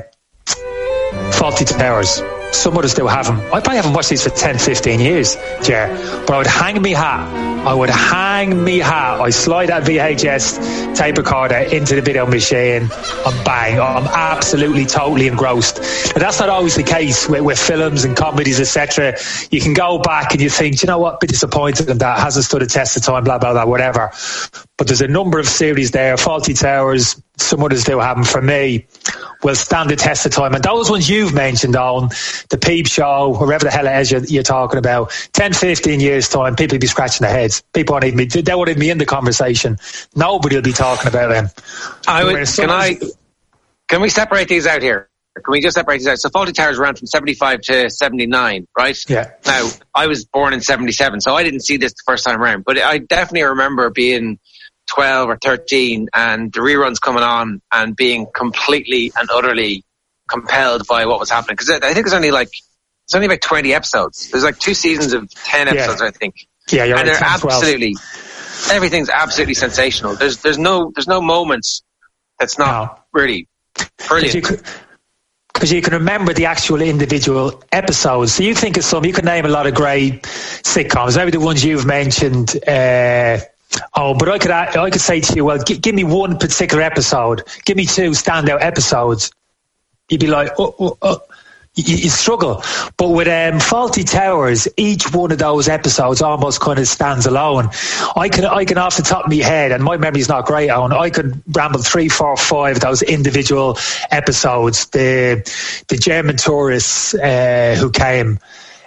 Fawlty Towers. Some others still haven't. I probably haven't watched these for ten, fifteen years, Ger. But I would hang me hat. I would hang me hat. I slide that V H S tape recorder into the video machine and bang. I'm absolutely, totally engrossed. But that's not always the case with, with films and comedies, et cetera. You can go back and you think, you know what, a bit disappointed in that. Hasn't stood a test of time, blah, blah, blah, whatever. But there's a number of series there. Fawlty Towers, some others still haven't. For me, will stand the test of time. And those ones you've mentioned on the Peep Show, wherever the hell it is you're, you're talking about, ten, fifteen years time, people will be scratching their heads. People won't even be, they won't even be in the conversation. Nobody will be talking about them. I would, can I, can we separate these out here? Can we just separate these out? So Fawlty Towers ran from seventy-five to seventy-nine, right? Yeah. Now, I was born in seventy-seven, so I didn't see this the first time around, but I definitely remember being twelve or thirteen and the reruns coming on and being completely and utterly compelled by what was happening. Because I think there's only like, there's only about twenty episodes. There's like two seasons of ten episodes, yeah. I think. Yeah, you're and right. they're absolutely, everything's absolutely sensational. There's, there's no, there's no moments that's not no. really brilliant. Because you can remember the actual individual episodes. So you think of some, you can name a lot of great sitcoms, maybe the ones you've mentioned, uh, oh, but I could I could say to you, well, g- give me one particular episode. Give me two standout episodes. You'd be like, oh, oh, oh. You, you struggle. But with um, Fawlty Towers, each one of those episodes almost kind of stands alone. I can, I can off the top of my head, and my memory's not great, Owen, I could ramble three, four, five of those individual episodes. The the German tourists uh, who came,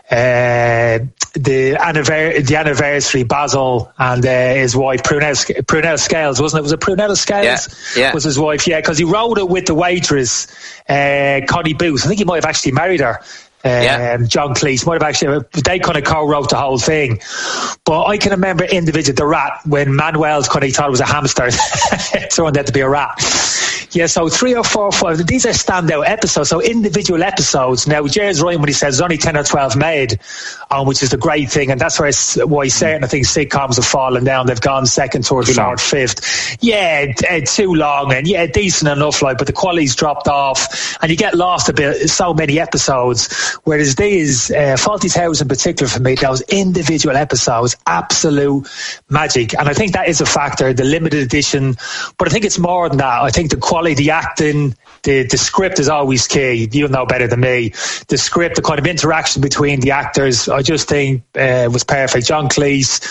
uh, the, anniver- the anniversary, Basil and uh, his wife, Prunella, Prunella Scales, wasn't it? Was it Prunella Scales? Yeah, yeah. Was his wife, yeah, because he wrote it with the waitress, uh, Connie Booth. I think he might have actually married her. Um, yeah. John Cleese might have actually, they kind of co-wrote the whole thing. But I can remember individually the rat, when Manuel's kind of thought it was a hamster, it turned out to be a rat. Yeah, so three or four, five, these are standout episodes, so individual episodes. Now, Jerry's right when he says there's only ten or twelve made, um, which is the great thing, and that's why, why certain, I think, sitcoms have fallen down. They've gone second, third, fourth, fifth. Yeah, uh, too long, and yeah, decent enough, like, but the quality's dropped off, and you get lost a bit, so many episodes. Whereas these, uh, Fawlty Towers in particular for me, those individual episodes, absolute magic. And I think that is a factor, the limited edition, but I think it's more than that. I think the quality, the acting, the, the script is always key. You know better than me. The script, the kind of interaction between the actors, I just think uh, was perfect. John Cleese,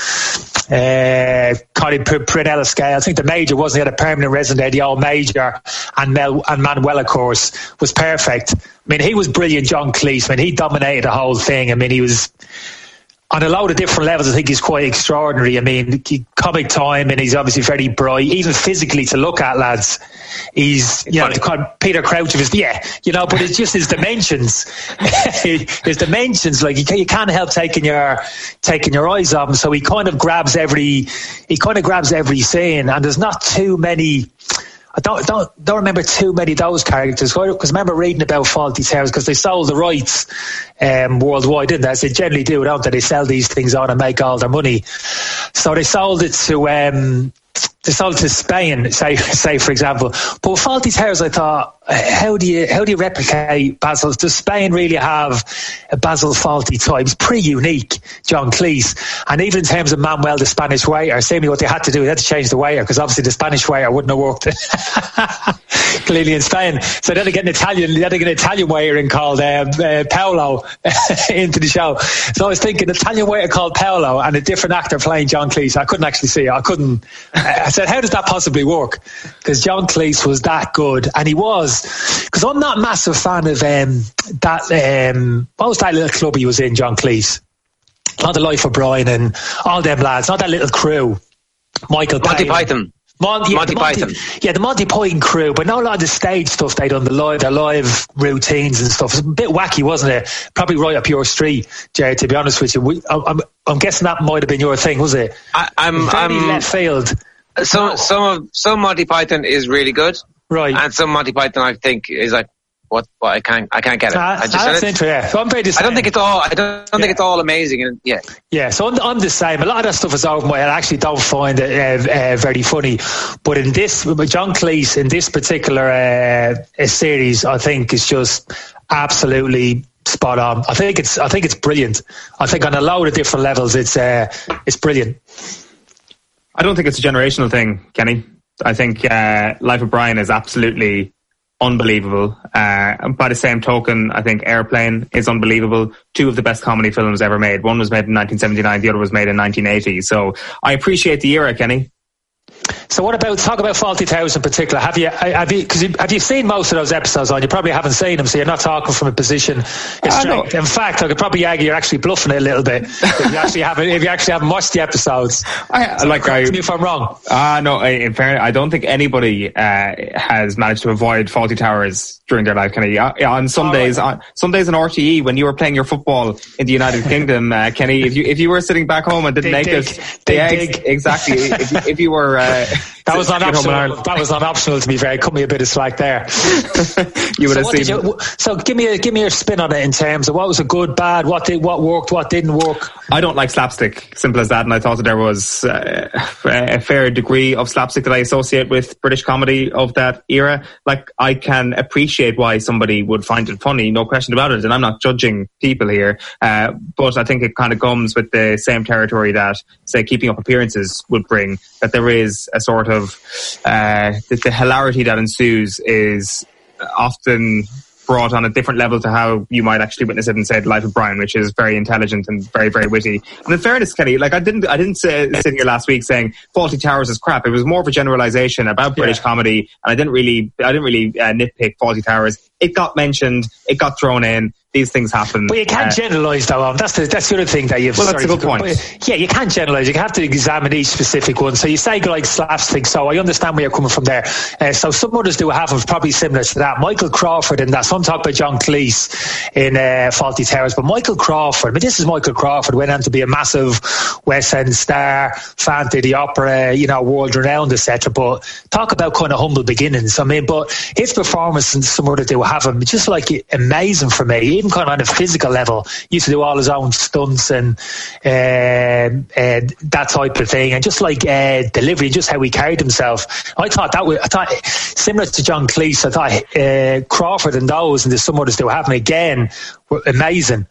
uh, Connie Prunella Scales. I think the Major wasn't he had a permanent resident there, the old Major, and Mel and Manuel, of course, was perfect. I mean, he was brilliant, John Cleese. I mean, he dominated the whole thing. I mean, he was on a load of different levels. I think he's quite extraordinary. I mean, comic time, and he's obviously very bright, even physically to look at, lads. He's, you know, the kind of Peter Crouch of his, yeah, you know, but it's just his dimensions. His dimensions, like, you can't, you can't help taking your, taking your eyes off him. So he kind of grabs every, he kind of grabs every scene, and there's not too many, I don't don't don't remember too many of those characters, because I remember reading about Fawlty Towers because they sold the rights um, worldwide, didn't they? As they generally do, don't they? They sell these things on and make all their money. So they sold it to um, they sold to Spain, say, say for example. But with Fawlty Towers, I thought, how do you how do you replicate Basil's? Does Spain really have a Basil Fawlty type? It's pretty unique, John Cleese. And even in terms of Manuel, the Spanish waiter, seemingly what they had to do, they had to change the waiter, because obviously the Spanish waiter wouldn't have worked clearly in Spain. So they had to get an Italian, they had to get an Italian waiter in called uh, uh, Paolo into the show. So I was thinking, Italian waiter called Paolo and a different actor playing John Cleese. I couldn't actually see it. I couldn't. I said, how does that possibly work? Because John Cleese was that good, and he was. Because I'm not a massive fan of um, that. Um, what was that little club he was in, John Cleese? Not the Life of Brian and all them lads. Not that little crew. Michael Monty Payne. Python. Mon- yeah, Monty the Monty, Python. Yeah, the Monty Python crew, but not a lot of the stage stuff they done, the live, their live routines and stuff. It was a bit wacky, wasn't it? Probably right up your street, Jared, to be honest with you. We, I'm, I'm guessing that might have been your thing, was it? I, I'm, Very I'm left field. Some, some of, some Monty Python is really good. Right. And some Monty Python I think is like, what, what I can't, I can't get it. Ah, I just, that's I, interesting. Yeah. So I'm very I don't think it's all, I don't, don't Yeah. think it's all amazing. And yeah. Yeah, so I'm, I'm the same. A lot of that stuff is over my head. I actually don't find it uh, uh, very funny. But in this, with John Cleese, in this particular uh, series, I think is just absolutely spot on. I think it's, I think it's brilliant. I think on a load of different levels, it's, uh, it's brilliant. I don't think it's a generational thing, Kenny. I think uh, Life of Brian is absolutely unbelievable. Uh, by the same token, I think Airplane is unbelievable. Two of the best comedy films ever made. One was made in nineteen seventy-nine, the other was made in nineteen eighty. So I appreciate the era, Kenny. So what about, talk about Fawlty Towers in particular. Have you, have you, cause you, have you seen most of those episodes on? You probably haven't seen them, so you're not talking from a position of strength. In fact, I could probably argue you're actually bluffing it a little bit if you actually haven't, if you actually haven't watched the episodes. I, so like, correct I, me if I'm wrong. Ah, uh, no, in fairness, I don't think anybody uh, has managed to avoid Fawlty Towers during their life, Kenny. Uh, on Sundays, oh, right. on Sundays on R T E, when you were playing your football in the United Kingdom, uh, Kenny, if you if you were sitting back home and didn't dig, make dig, it, dig, yeah, dig. exactly. if, you, if you were, uh, that was not optional. That was not optional. To be fair, cut me a bit of slack there. you would so have seen. You, so give me a give me your spin on it in terms of what was a good, bad, what did what worked, what didn't work. I don't like slapstick, simple as that, and I thought that there was uh, a fair degree of slapstick that I associate with British comedy of that era. Like, I can appreciate why somebody would find it funny, no question about it, and I'm not judging people here, uh, but I think it kind of comes with the same territory that, say, Keeping Up Appearances would bring, that there is a sort of uh, the, the hilarity that ensues is often brought on a different level to how you might actually witness it in, say, Life of Brian, which is very intelligent and very, very witty. And in fairness, Kenny, like I didn't, I didn't say, sit here last week saying Fawlty Towers is crap. It was more of a generalization about British yeah. comedy, and I didn't really, I didn't really uh, nitpick Fawlty Towers. It got mentioned, it got thrown in. These things happen. But you can't uh, generalise, though. Um, that's the that's the other thing that you've. Well, that's sorry, a good point. Yeah, you can't generalise. You have to examine each specific one. So you say like slapstick. So I understand where you're coming from there. Uh, so some others do have them probably similar to that. Michael Crawford and that. Some talk about John Cleese in uh, Fawlty Towers, but Michael Crawford. I mean, this is Michael Crawford. Went on to be a massive West End star, Phantom the Opera, you know, world renowned, et cetera. But talk about kind of humble beginnings. I mean, but his performance and some others do have him just like amazing for me. Even kind of on a physical level, he used to do all his own stunts and uh, uh, that type of thing, and just like uh, delivery, just how he carried himself. I thought that was, I thought similar to John Cleese. I thought uh, Crawford and those, and there's some others that were having again, were amazing.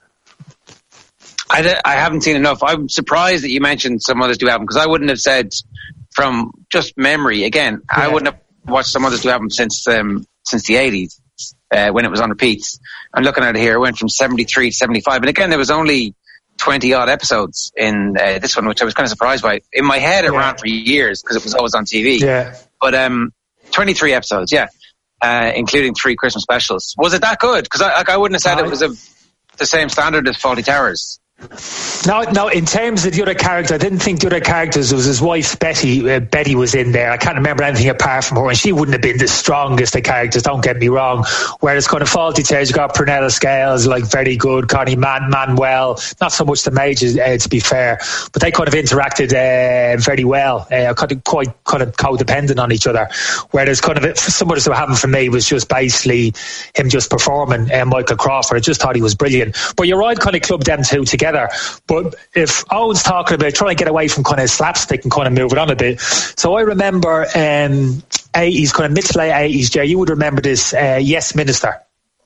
I, d- I haven't seen enough. I'm surprised that you mentioned some others do have them, because I wouldn't have said from just memory. Again, yeah. I wouldn't have watched some others do have them since um, since the eighties. Uh, when it was on repeats. I'm looking at it here, it went from seventy-three to seventy-five. And again, there was only twenty odd episodes in uh, this one, which I was kind of surprised by. In my head, it yeah. ran for years because it was always on T V. Yeah. But um, twenty-three episodes, yeah, uh, including three Christmas specials. Was it that good? Because I, like, I wouldn't have said uh, it was a, the same standard as Fawlty Towers. No, no. In terms of the other character, I didn't think the other characters. It was his wife Betty. Uh, Betty was in there. I can't remember anything apart from her, and she wouldn't have been the strongest of characters. Don't get me wrong. Whereas kind of Fawlty Towers, you got Prunella Scales, like very good. Connie Man- Manuel, not so much the majors, uh, to be fair, but they kind of interacted uh, very well. Uh, kind of quite kind of codependent on each other. Whereas kind of some others that were having for me was just basically him just performing. Uh, Michael Crawford, I just thought he was brilliant. But you're right, kind of clubbed them two together. together. But if Owen's talking about trying to get away from kind of slapstick and kind of move it on a bit, so I remember um, eighties, kind of mid to late eighties, Jay, you would remember this, uh, Yes Minister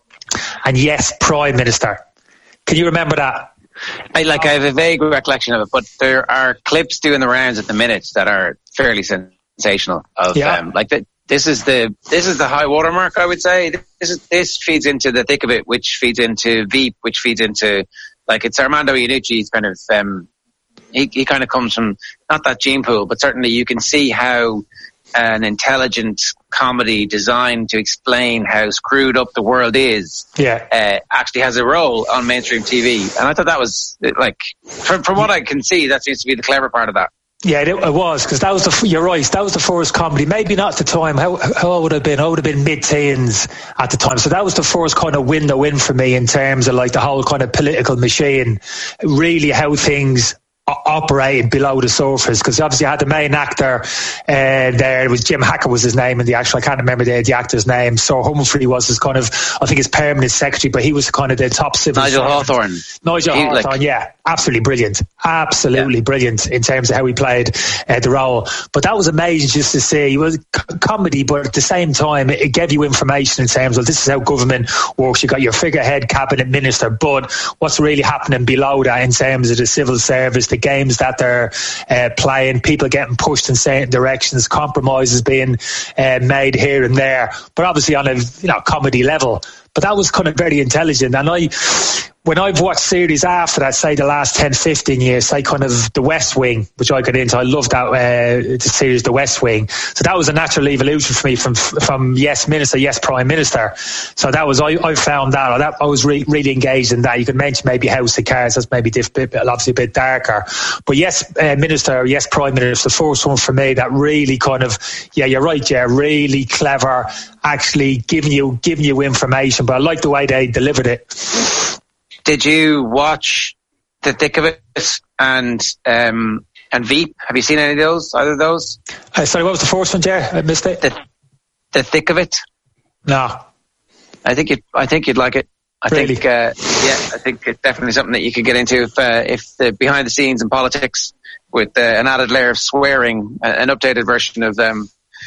and Yes Prime Minister. Can you remember that? I like I have a vague recollection of it, but there are clips doing the rounds at the minute that are fairly sensational. Of yeah. um, like the, this is the this is the high watermark, I would say. This is this feeds into the thick of it, which feeds into Veep, which feeds into like it's Armando Iannucci's kind of um, he he kind of comes from not that gene pool, but certainly you can see how an intelligent comedy designed to explain how screwed up the world is yeah. uh, actually has a role on mainstream T V. And I thought that was, like, from, from what I can see, that seems to be the clever part of that. Yeah, it, it was, because that was the, you're right, that was the first comedy, maybe not at the time, how, how old would I have been? I would have been mid-teens at the time, so that was the first kind of window in for me in terms of like the whole kind of political machine, really how things operated below the surface, because obviously I had the main actor uh, there. It was Jim Hackett was his name in the actual, I can't remember the, the actor's name. Sir Humphrey was his kind of, I think his permanent secretary, but he was kind of the top civil Nigel servant. Hawthorne. Nigel he, Hawthorne, like, yeah, absolutely brilliant, absolutely yeah. brilliant in terms of how he played uh, the role. But that was amazing just to see. It was c- comedy, but at the same time it, it gave you information in terms of this is how government works. You got your figurehead cabinet minister, but what's really happening below that in terms of the civil service, the games that they're uh, playing, people getting pushed in certain directions, compromises being uh, made here and there, but obviously on a you know comedy level. But that was kind of very intelligent. And I, when I've watched series after that, say the last ten, fifteen years, say kind of The West Wing, which I got into, I loved that uh, the series The West Wing. So that was a natural evolution for me from from Yes Minister, Yes Prime Minister. So that was, I, I found that, that I was re- really engaged in that. You could mention maybe House of Cards, that's maybe diff- obviously a bit darker. But Yes uh, Minister, Yes Prime Minister, the first one for me that really kind of, yeah, you're right, yeah, really clever, actually giving you giving you information. But I like the way they delivered it. Did you watch The Thick of It and um, and Veep? Have you seen any of those? Either of those? Uh, sorry, what was the first one, Jer? I missed it. The, the Thick of It. No. I think it. I think you'd like it. I really? think. Uh, yeah, I think it's definitely something that you could get into if uh, if the behind the scenes in politics with uh, an added layer of swearing, uh, an updated version of um,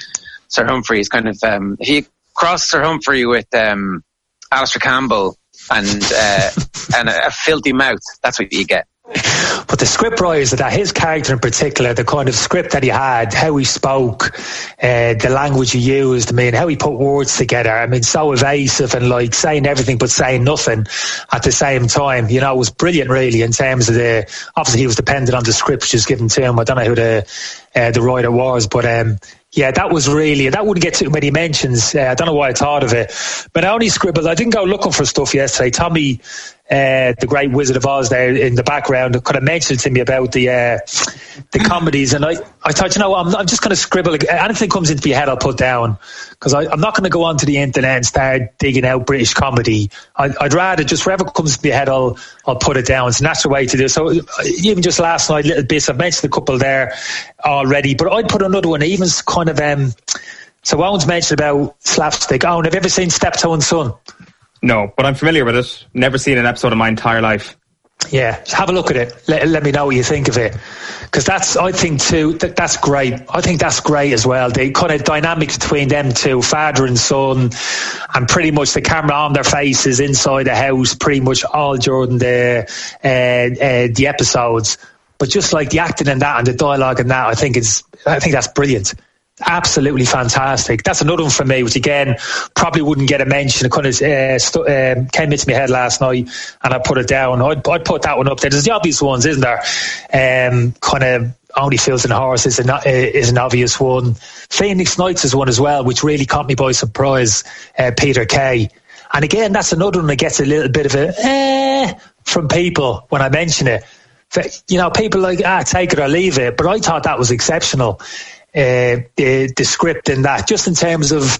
Sir Humphrey is kind of. Um, if you cross Sir Humphrey with um, Alistair Campbell and uh, and a, a filthy mouth, that's what you get. But the script writers of that, his character in particular, the kind of script that he had, how he spoke, uh, the language he used, I mean, how he put words together, I mean, so evasive and like saying everything but saying nothing at the same time, you know, it was brilliant really in terms of the, obviously he was dependent on the script which was given to him. I don't know who the, uh, the writer was, but um, yeah, that was really, that wouldn't get too many mentions. Uh, I don't know why I thought of it, but I only scribbled, I didn't go looking for stuff yesterday. Tommy, Uh, the great Wizard of Oz there in the background kind of mentioned to me about the uh, the comedies, and I, I thought, you know what, I'm, I'm just going to scribble anything comes into your head I'll put down, because I'm not going to go onto the internet and start digging out British comedy. I, I'd rather just wherever comes into your head I'll I'll put it down. It's a natural way to do it. So even just last night, little bits, I've mentioned a couple there already, but I'd put another one, even kind of um, so Owen's mentioned about slapstick. Owen, have you ever seen Steptoe and Son? No, but I'm familiar with it. Never seen an episode in my entire life. Yeah, have a look at it. Let, let me know what you think of it. Because that's, I think too, that, that's great. I think that's great as well. The kind of dynamics between them two, father and son, and pretty much the camera on their faces inside the house, pretty much all during the uh, uh, the episodes. But just like the acting in that and the dialogue in that, I think it's, I think that's brilliant. Absolutely fantastic. That's another one for me, which again probably wouldn't get a mention. It kind of uh, st- uh, came into my head last night, and I put it down. I'd, I'd put that one up there. There's the obvious ones, isn't there? Um, kind of Only Fools and Horses is an, uh, is an obvious one. Phoenix Nights is one as well, which really caught me by surprise. Uh, Peter Kay, and again, that's another one that gets a little bit of a eh from people when I mention it. You know, people like ah, take it or leave it, but I thought that was exceptional. Uh, the, the script in that, just in terms of,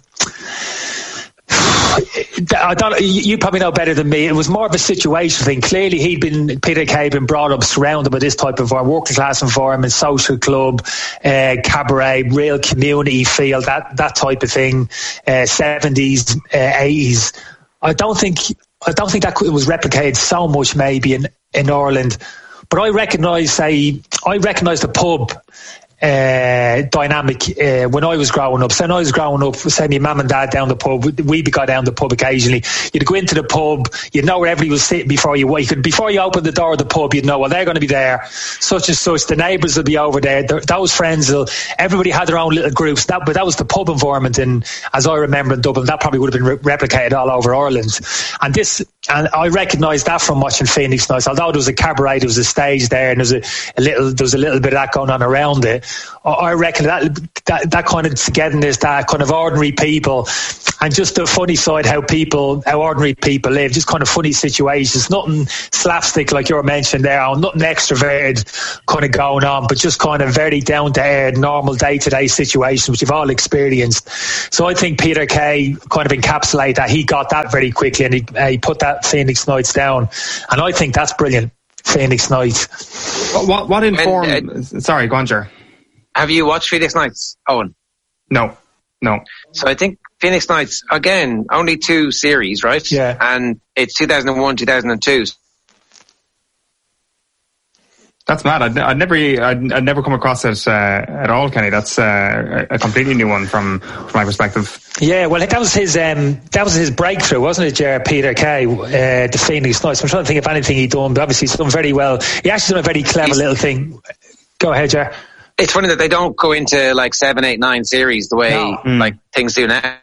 I don't. You probably know better than me. It was more of a situation thing. Clearly, he'd been Peter Kay had been brought up surrounded by this type of working class environment, social club, uh, cabaret, real community feel, that that type of thing. Seventies, uh, eighties. I don't think. I don't think that was replicated so much maybe in in Ireland. But I recognise, say, I recognise the pub uh, dynamic uh, when I was growing up. So when I was growing up, say my mum and dad down the pub, we'd go down the pub occasionally. You'd go into the pub, you'd know where everybody was sitting before you wake. Before you open the door of the pub, you'd know, well, they're going to be there, such and such. The neighbours will be over there. Those friends will. Everybody had their own little groups. That, but that was the pub environment, and as I remember in Dublin, that probably would have been re- replicated all over Ireland. And this, and I recognised that from watching Phoenix Nights. Although there was a cabaret, there was a stage there, and there was a, a little, there was a little bit of that going on around it. I reckon that, that that kind of togetherness, that kind of ordinary people, and just the funny side, how people, how ordinary people live, just kind of funny situations, nothing slapstick like you were mentioning there, nothing extroverted kind of going on, but just kind of very down to earth, normal day to day situations which you've all experienced. So I think Peter Kay kind of encapsulated that. He got that very quickly, and he, uh, he put that Phoenix Nights down, and I think that's brilliant. Phoenix Nights. What what, what informed? And, uh, sorry, go on, Ger. Have you watched Phoenix Nights, Owen? No, no. So I think Phoenix Nights, again, only two series, right? Yeah. And it's two thousand one, two thousand two. That's mad. I'd, I'd never, I'd, I'd never come across it uh, at all, Kenny. That's uh, a completely new one from, from my perspective. Yeah, well, that was his, um, that was his breakthrough, wasn't it, Ger? Peter Kay, uh, the Phoenix Nights. I'm trying to think of anything he'd done, but obviously he's done very well. He actually done a very clever He's, little thing. Go ahead, Ger. It's funny that they don't go into like seven, eight, nine series the way No. like things do now.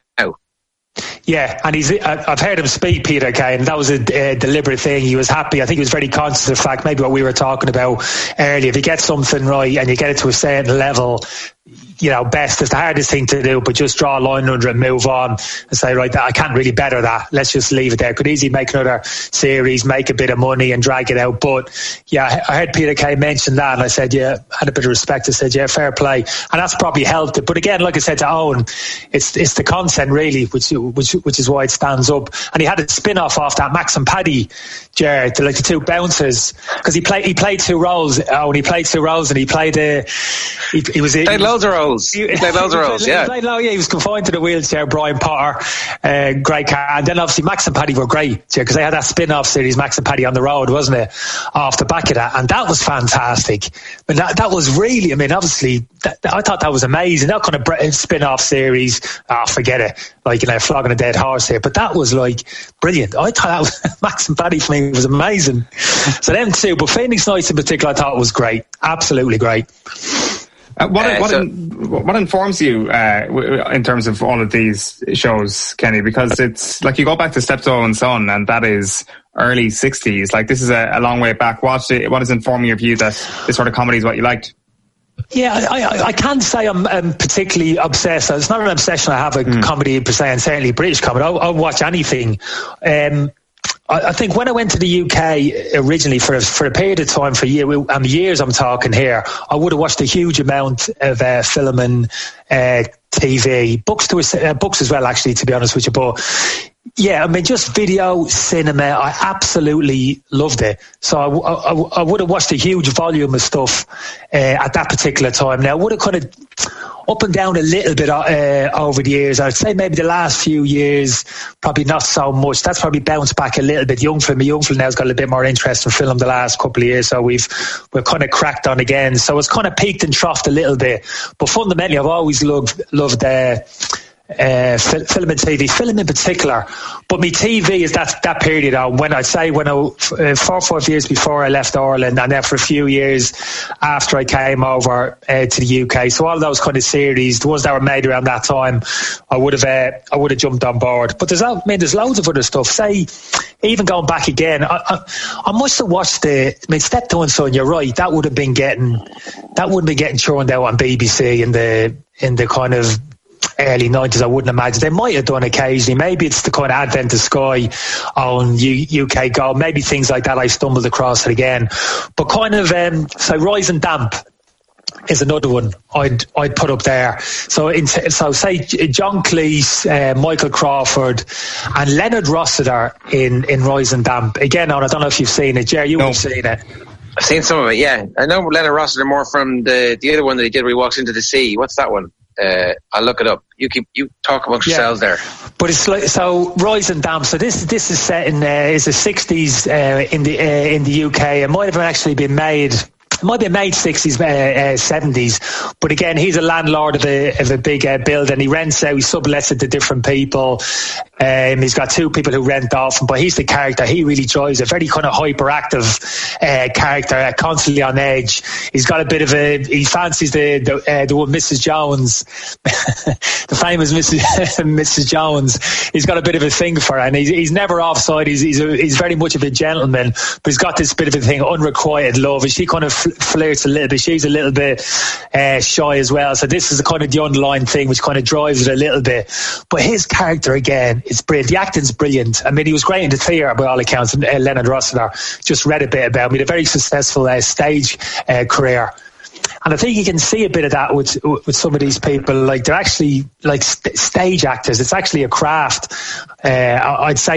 Yeah, and he's. I've heard him speak, Peter Kay, and that was a, a deliberate thing. He was happy. I think he was very conscious of the fact, maybe what we were talking about earlier. If you get something right and you get it to a certain level, you know, best is the hardest thing to do, but just draw a line under it, move on, and say, right, I can't really better that. Let's just leave it there. Could easily make another series, make a bit of money, and drag it out. But yeah, I heard Peter Kay mention that, and I said, yeah, I had a bit of respect. I said, yeah, fair play, and that's probably helped it. But again, like I said to Owen, it's it's the content really, which which which is why it stands up. And he had a spin off off that, Max and Paddy, Jared, like the two bouncers, because he played he played two roles. Oh, and he played two roles, and he played a. He, he was played he, loads of roles. He, he played loads of roles. Yeah, he played, yeah, he was confined to the wheelchair. Brian Potter, uh, great car, and then obviously Max and Paddy were great because they had that spin off series, Max and Paddy on the Road, wasn't it? Off the back of that, and that was fantastic. But that that was really, I mean, obviously, that, I thought that was amazing. That kind of spin off series, oh, forget it, like, you know, flogging a dead horse here. But that was like brilliant. I thought that was, Max and Paddy for me was amazing. So them two, but Phoenix Nights in particular, I thought was great, absolutely great. Uh, what uh, what, so, in, what informs you uh, w- in terms of all of these shows, Kenny? Because it's like you go back to Steptoe and Son, and that is early sixties. Like, this is a, a long way back. What what is informing your view that this sort of comedy is what you liked? Yeah, I, I, I can't say I'm, I'm particularly obsessed. It's not an obsession I have with mm. comedy per se, and certainly British comedy. I'll, I'll watch anything. Um, I think when I went to the U K originally for for a period of time, for year and years I'm talking here, I would have watched a huge amount of uh, film and uh, T V, books to uh, books as well, actually, to be honest with you. But yeah, I mean, just video, cinema, I absolutely loved it. So I, I, I would have watched a huge volume of stuff uh, at that particular time. Now, I would have kind of up and down a little bit uh, over the years. I'd say maybe the last few years, probably not so much. That's probably bounced back a little bit. Young film, young film now's got a little bit more interest in film the last couple of years, so we've we're kind of cracked on again. So it's kind of peaked and troughed a little bit. But fundamentally, I've always loved loved. Uh, Uh, film and T V, film in particular, but me T V is that that period of when I'd say when I uh, four or five years before I left Ireland, and then for a few years after I came over uh, to the U K. So all those kind of series, the ones that were made around that time, I would have uh, I would have jumped on board. But there's I mean there's loads of other stuff. Say even going back again, I, I, I must have watched the. I mean, Steptoe and Son. You're right. That would have been getting that wouldn't be getting churned out on B B C in the in the kind of early nineties, I wouldn't imagine. They might have done occasionally. Maybe it's the kind of advent of Sky on U- UK Gold. Maybe things like that. I stumbled across it again. But kind of, um, so Rising Damp is another one I'd I'd put up there. So in, so say John Cleese, uh, Michael Crawford, and Leonard Rossiter in in Rising Damp. Again, I don't know if you've seen it, Jerry. You no. have seen it. I've seen some of it. Yeah, I know Leonard Rossiter more from the the other one that he did where he walks into the sea. What's that one? Uh, I'll look it up. You keep you talk amongst yeah. yourselves there. But it's like so. Rise and Damp. So this this is set in uh, is the sixties uh, in the uh, in the U K. It might have actually been made. It might be made sixties, uh, uh, seventies, but again, he's a landlord of a, of a big uh, building. He rents out, he sublets it to different people. Um, he's got two people who rent off him, but he's the character. He really drives a very kind of hyperactive uh, character, uh, constantly on edge. He's got a bit of a, he fancies the the, uh, the one Missus Jones, the famous Missus Missus Jones. He's got a bit of a thing for her, and he's, he's never offside. He's he's, a, he's very much of a gentleman, but he's got this bit of a thing, unrequited love. And she kind of flirts a little bit. She's a little bit uh, shy as well. So this is the kind of the underlying thing which kind of drives it a little bit. But his character again, it's brilliant. The acting's brilliant. I mean, he was great in the theatre by all accounts. Uh, Leonard Rossiter, just read a bit about him. He had a very successful uh, stage uh, career. And I think you can see a bit of that with with some of these people. Like they're actually like st- stage actors. It's actually a craft. Uh, I'd say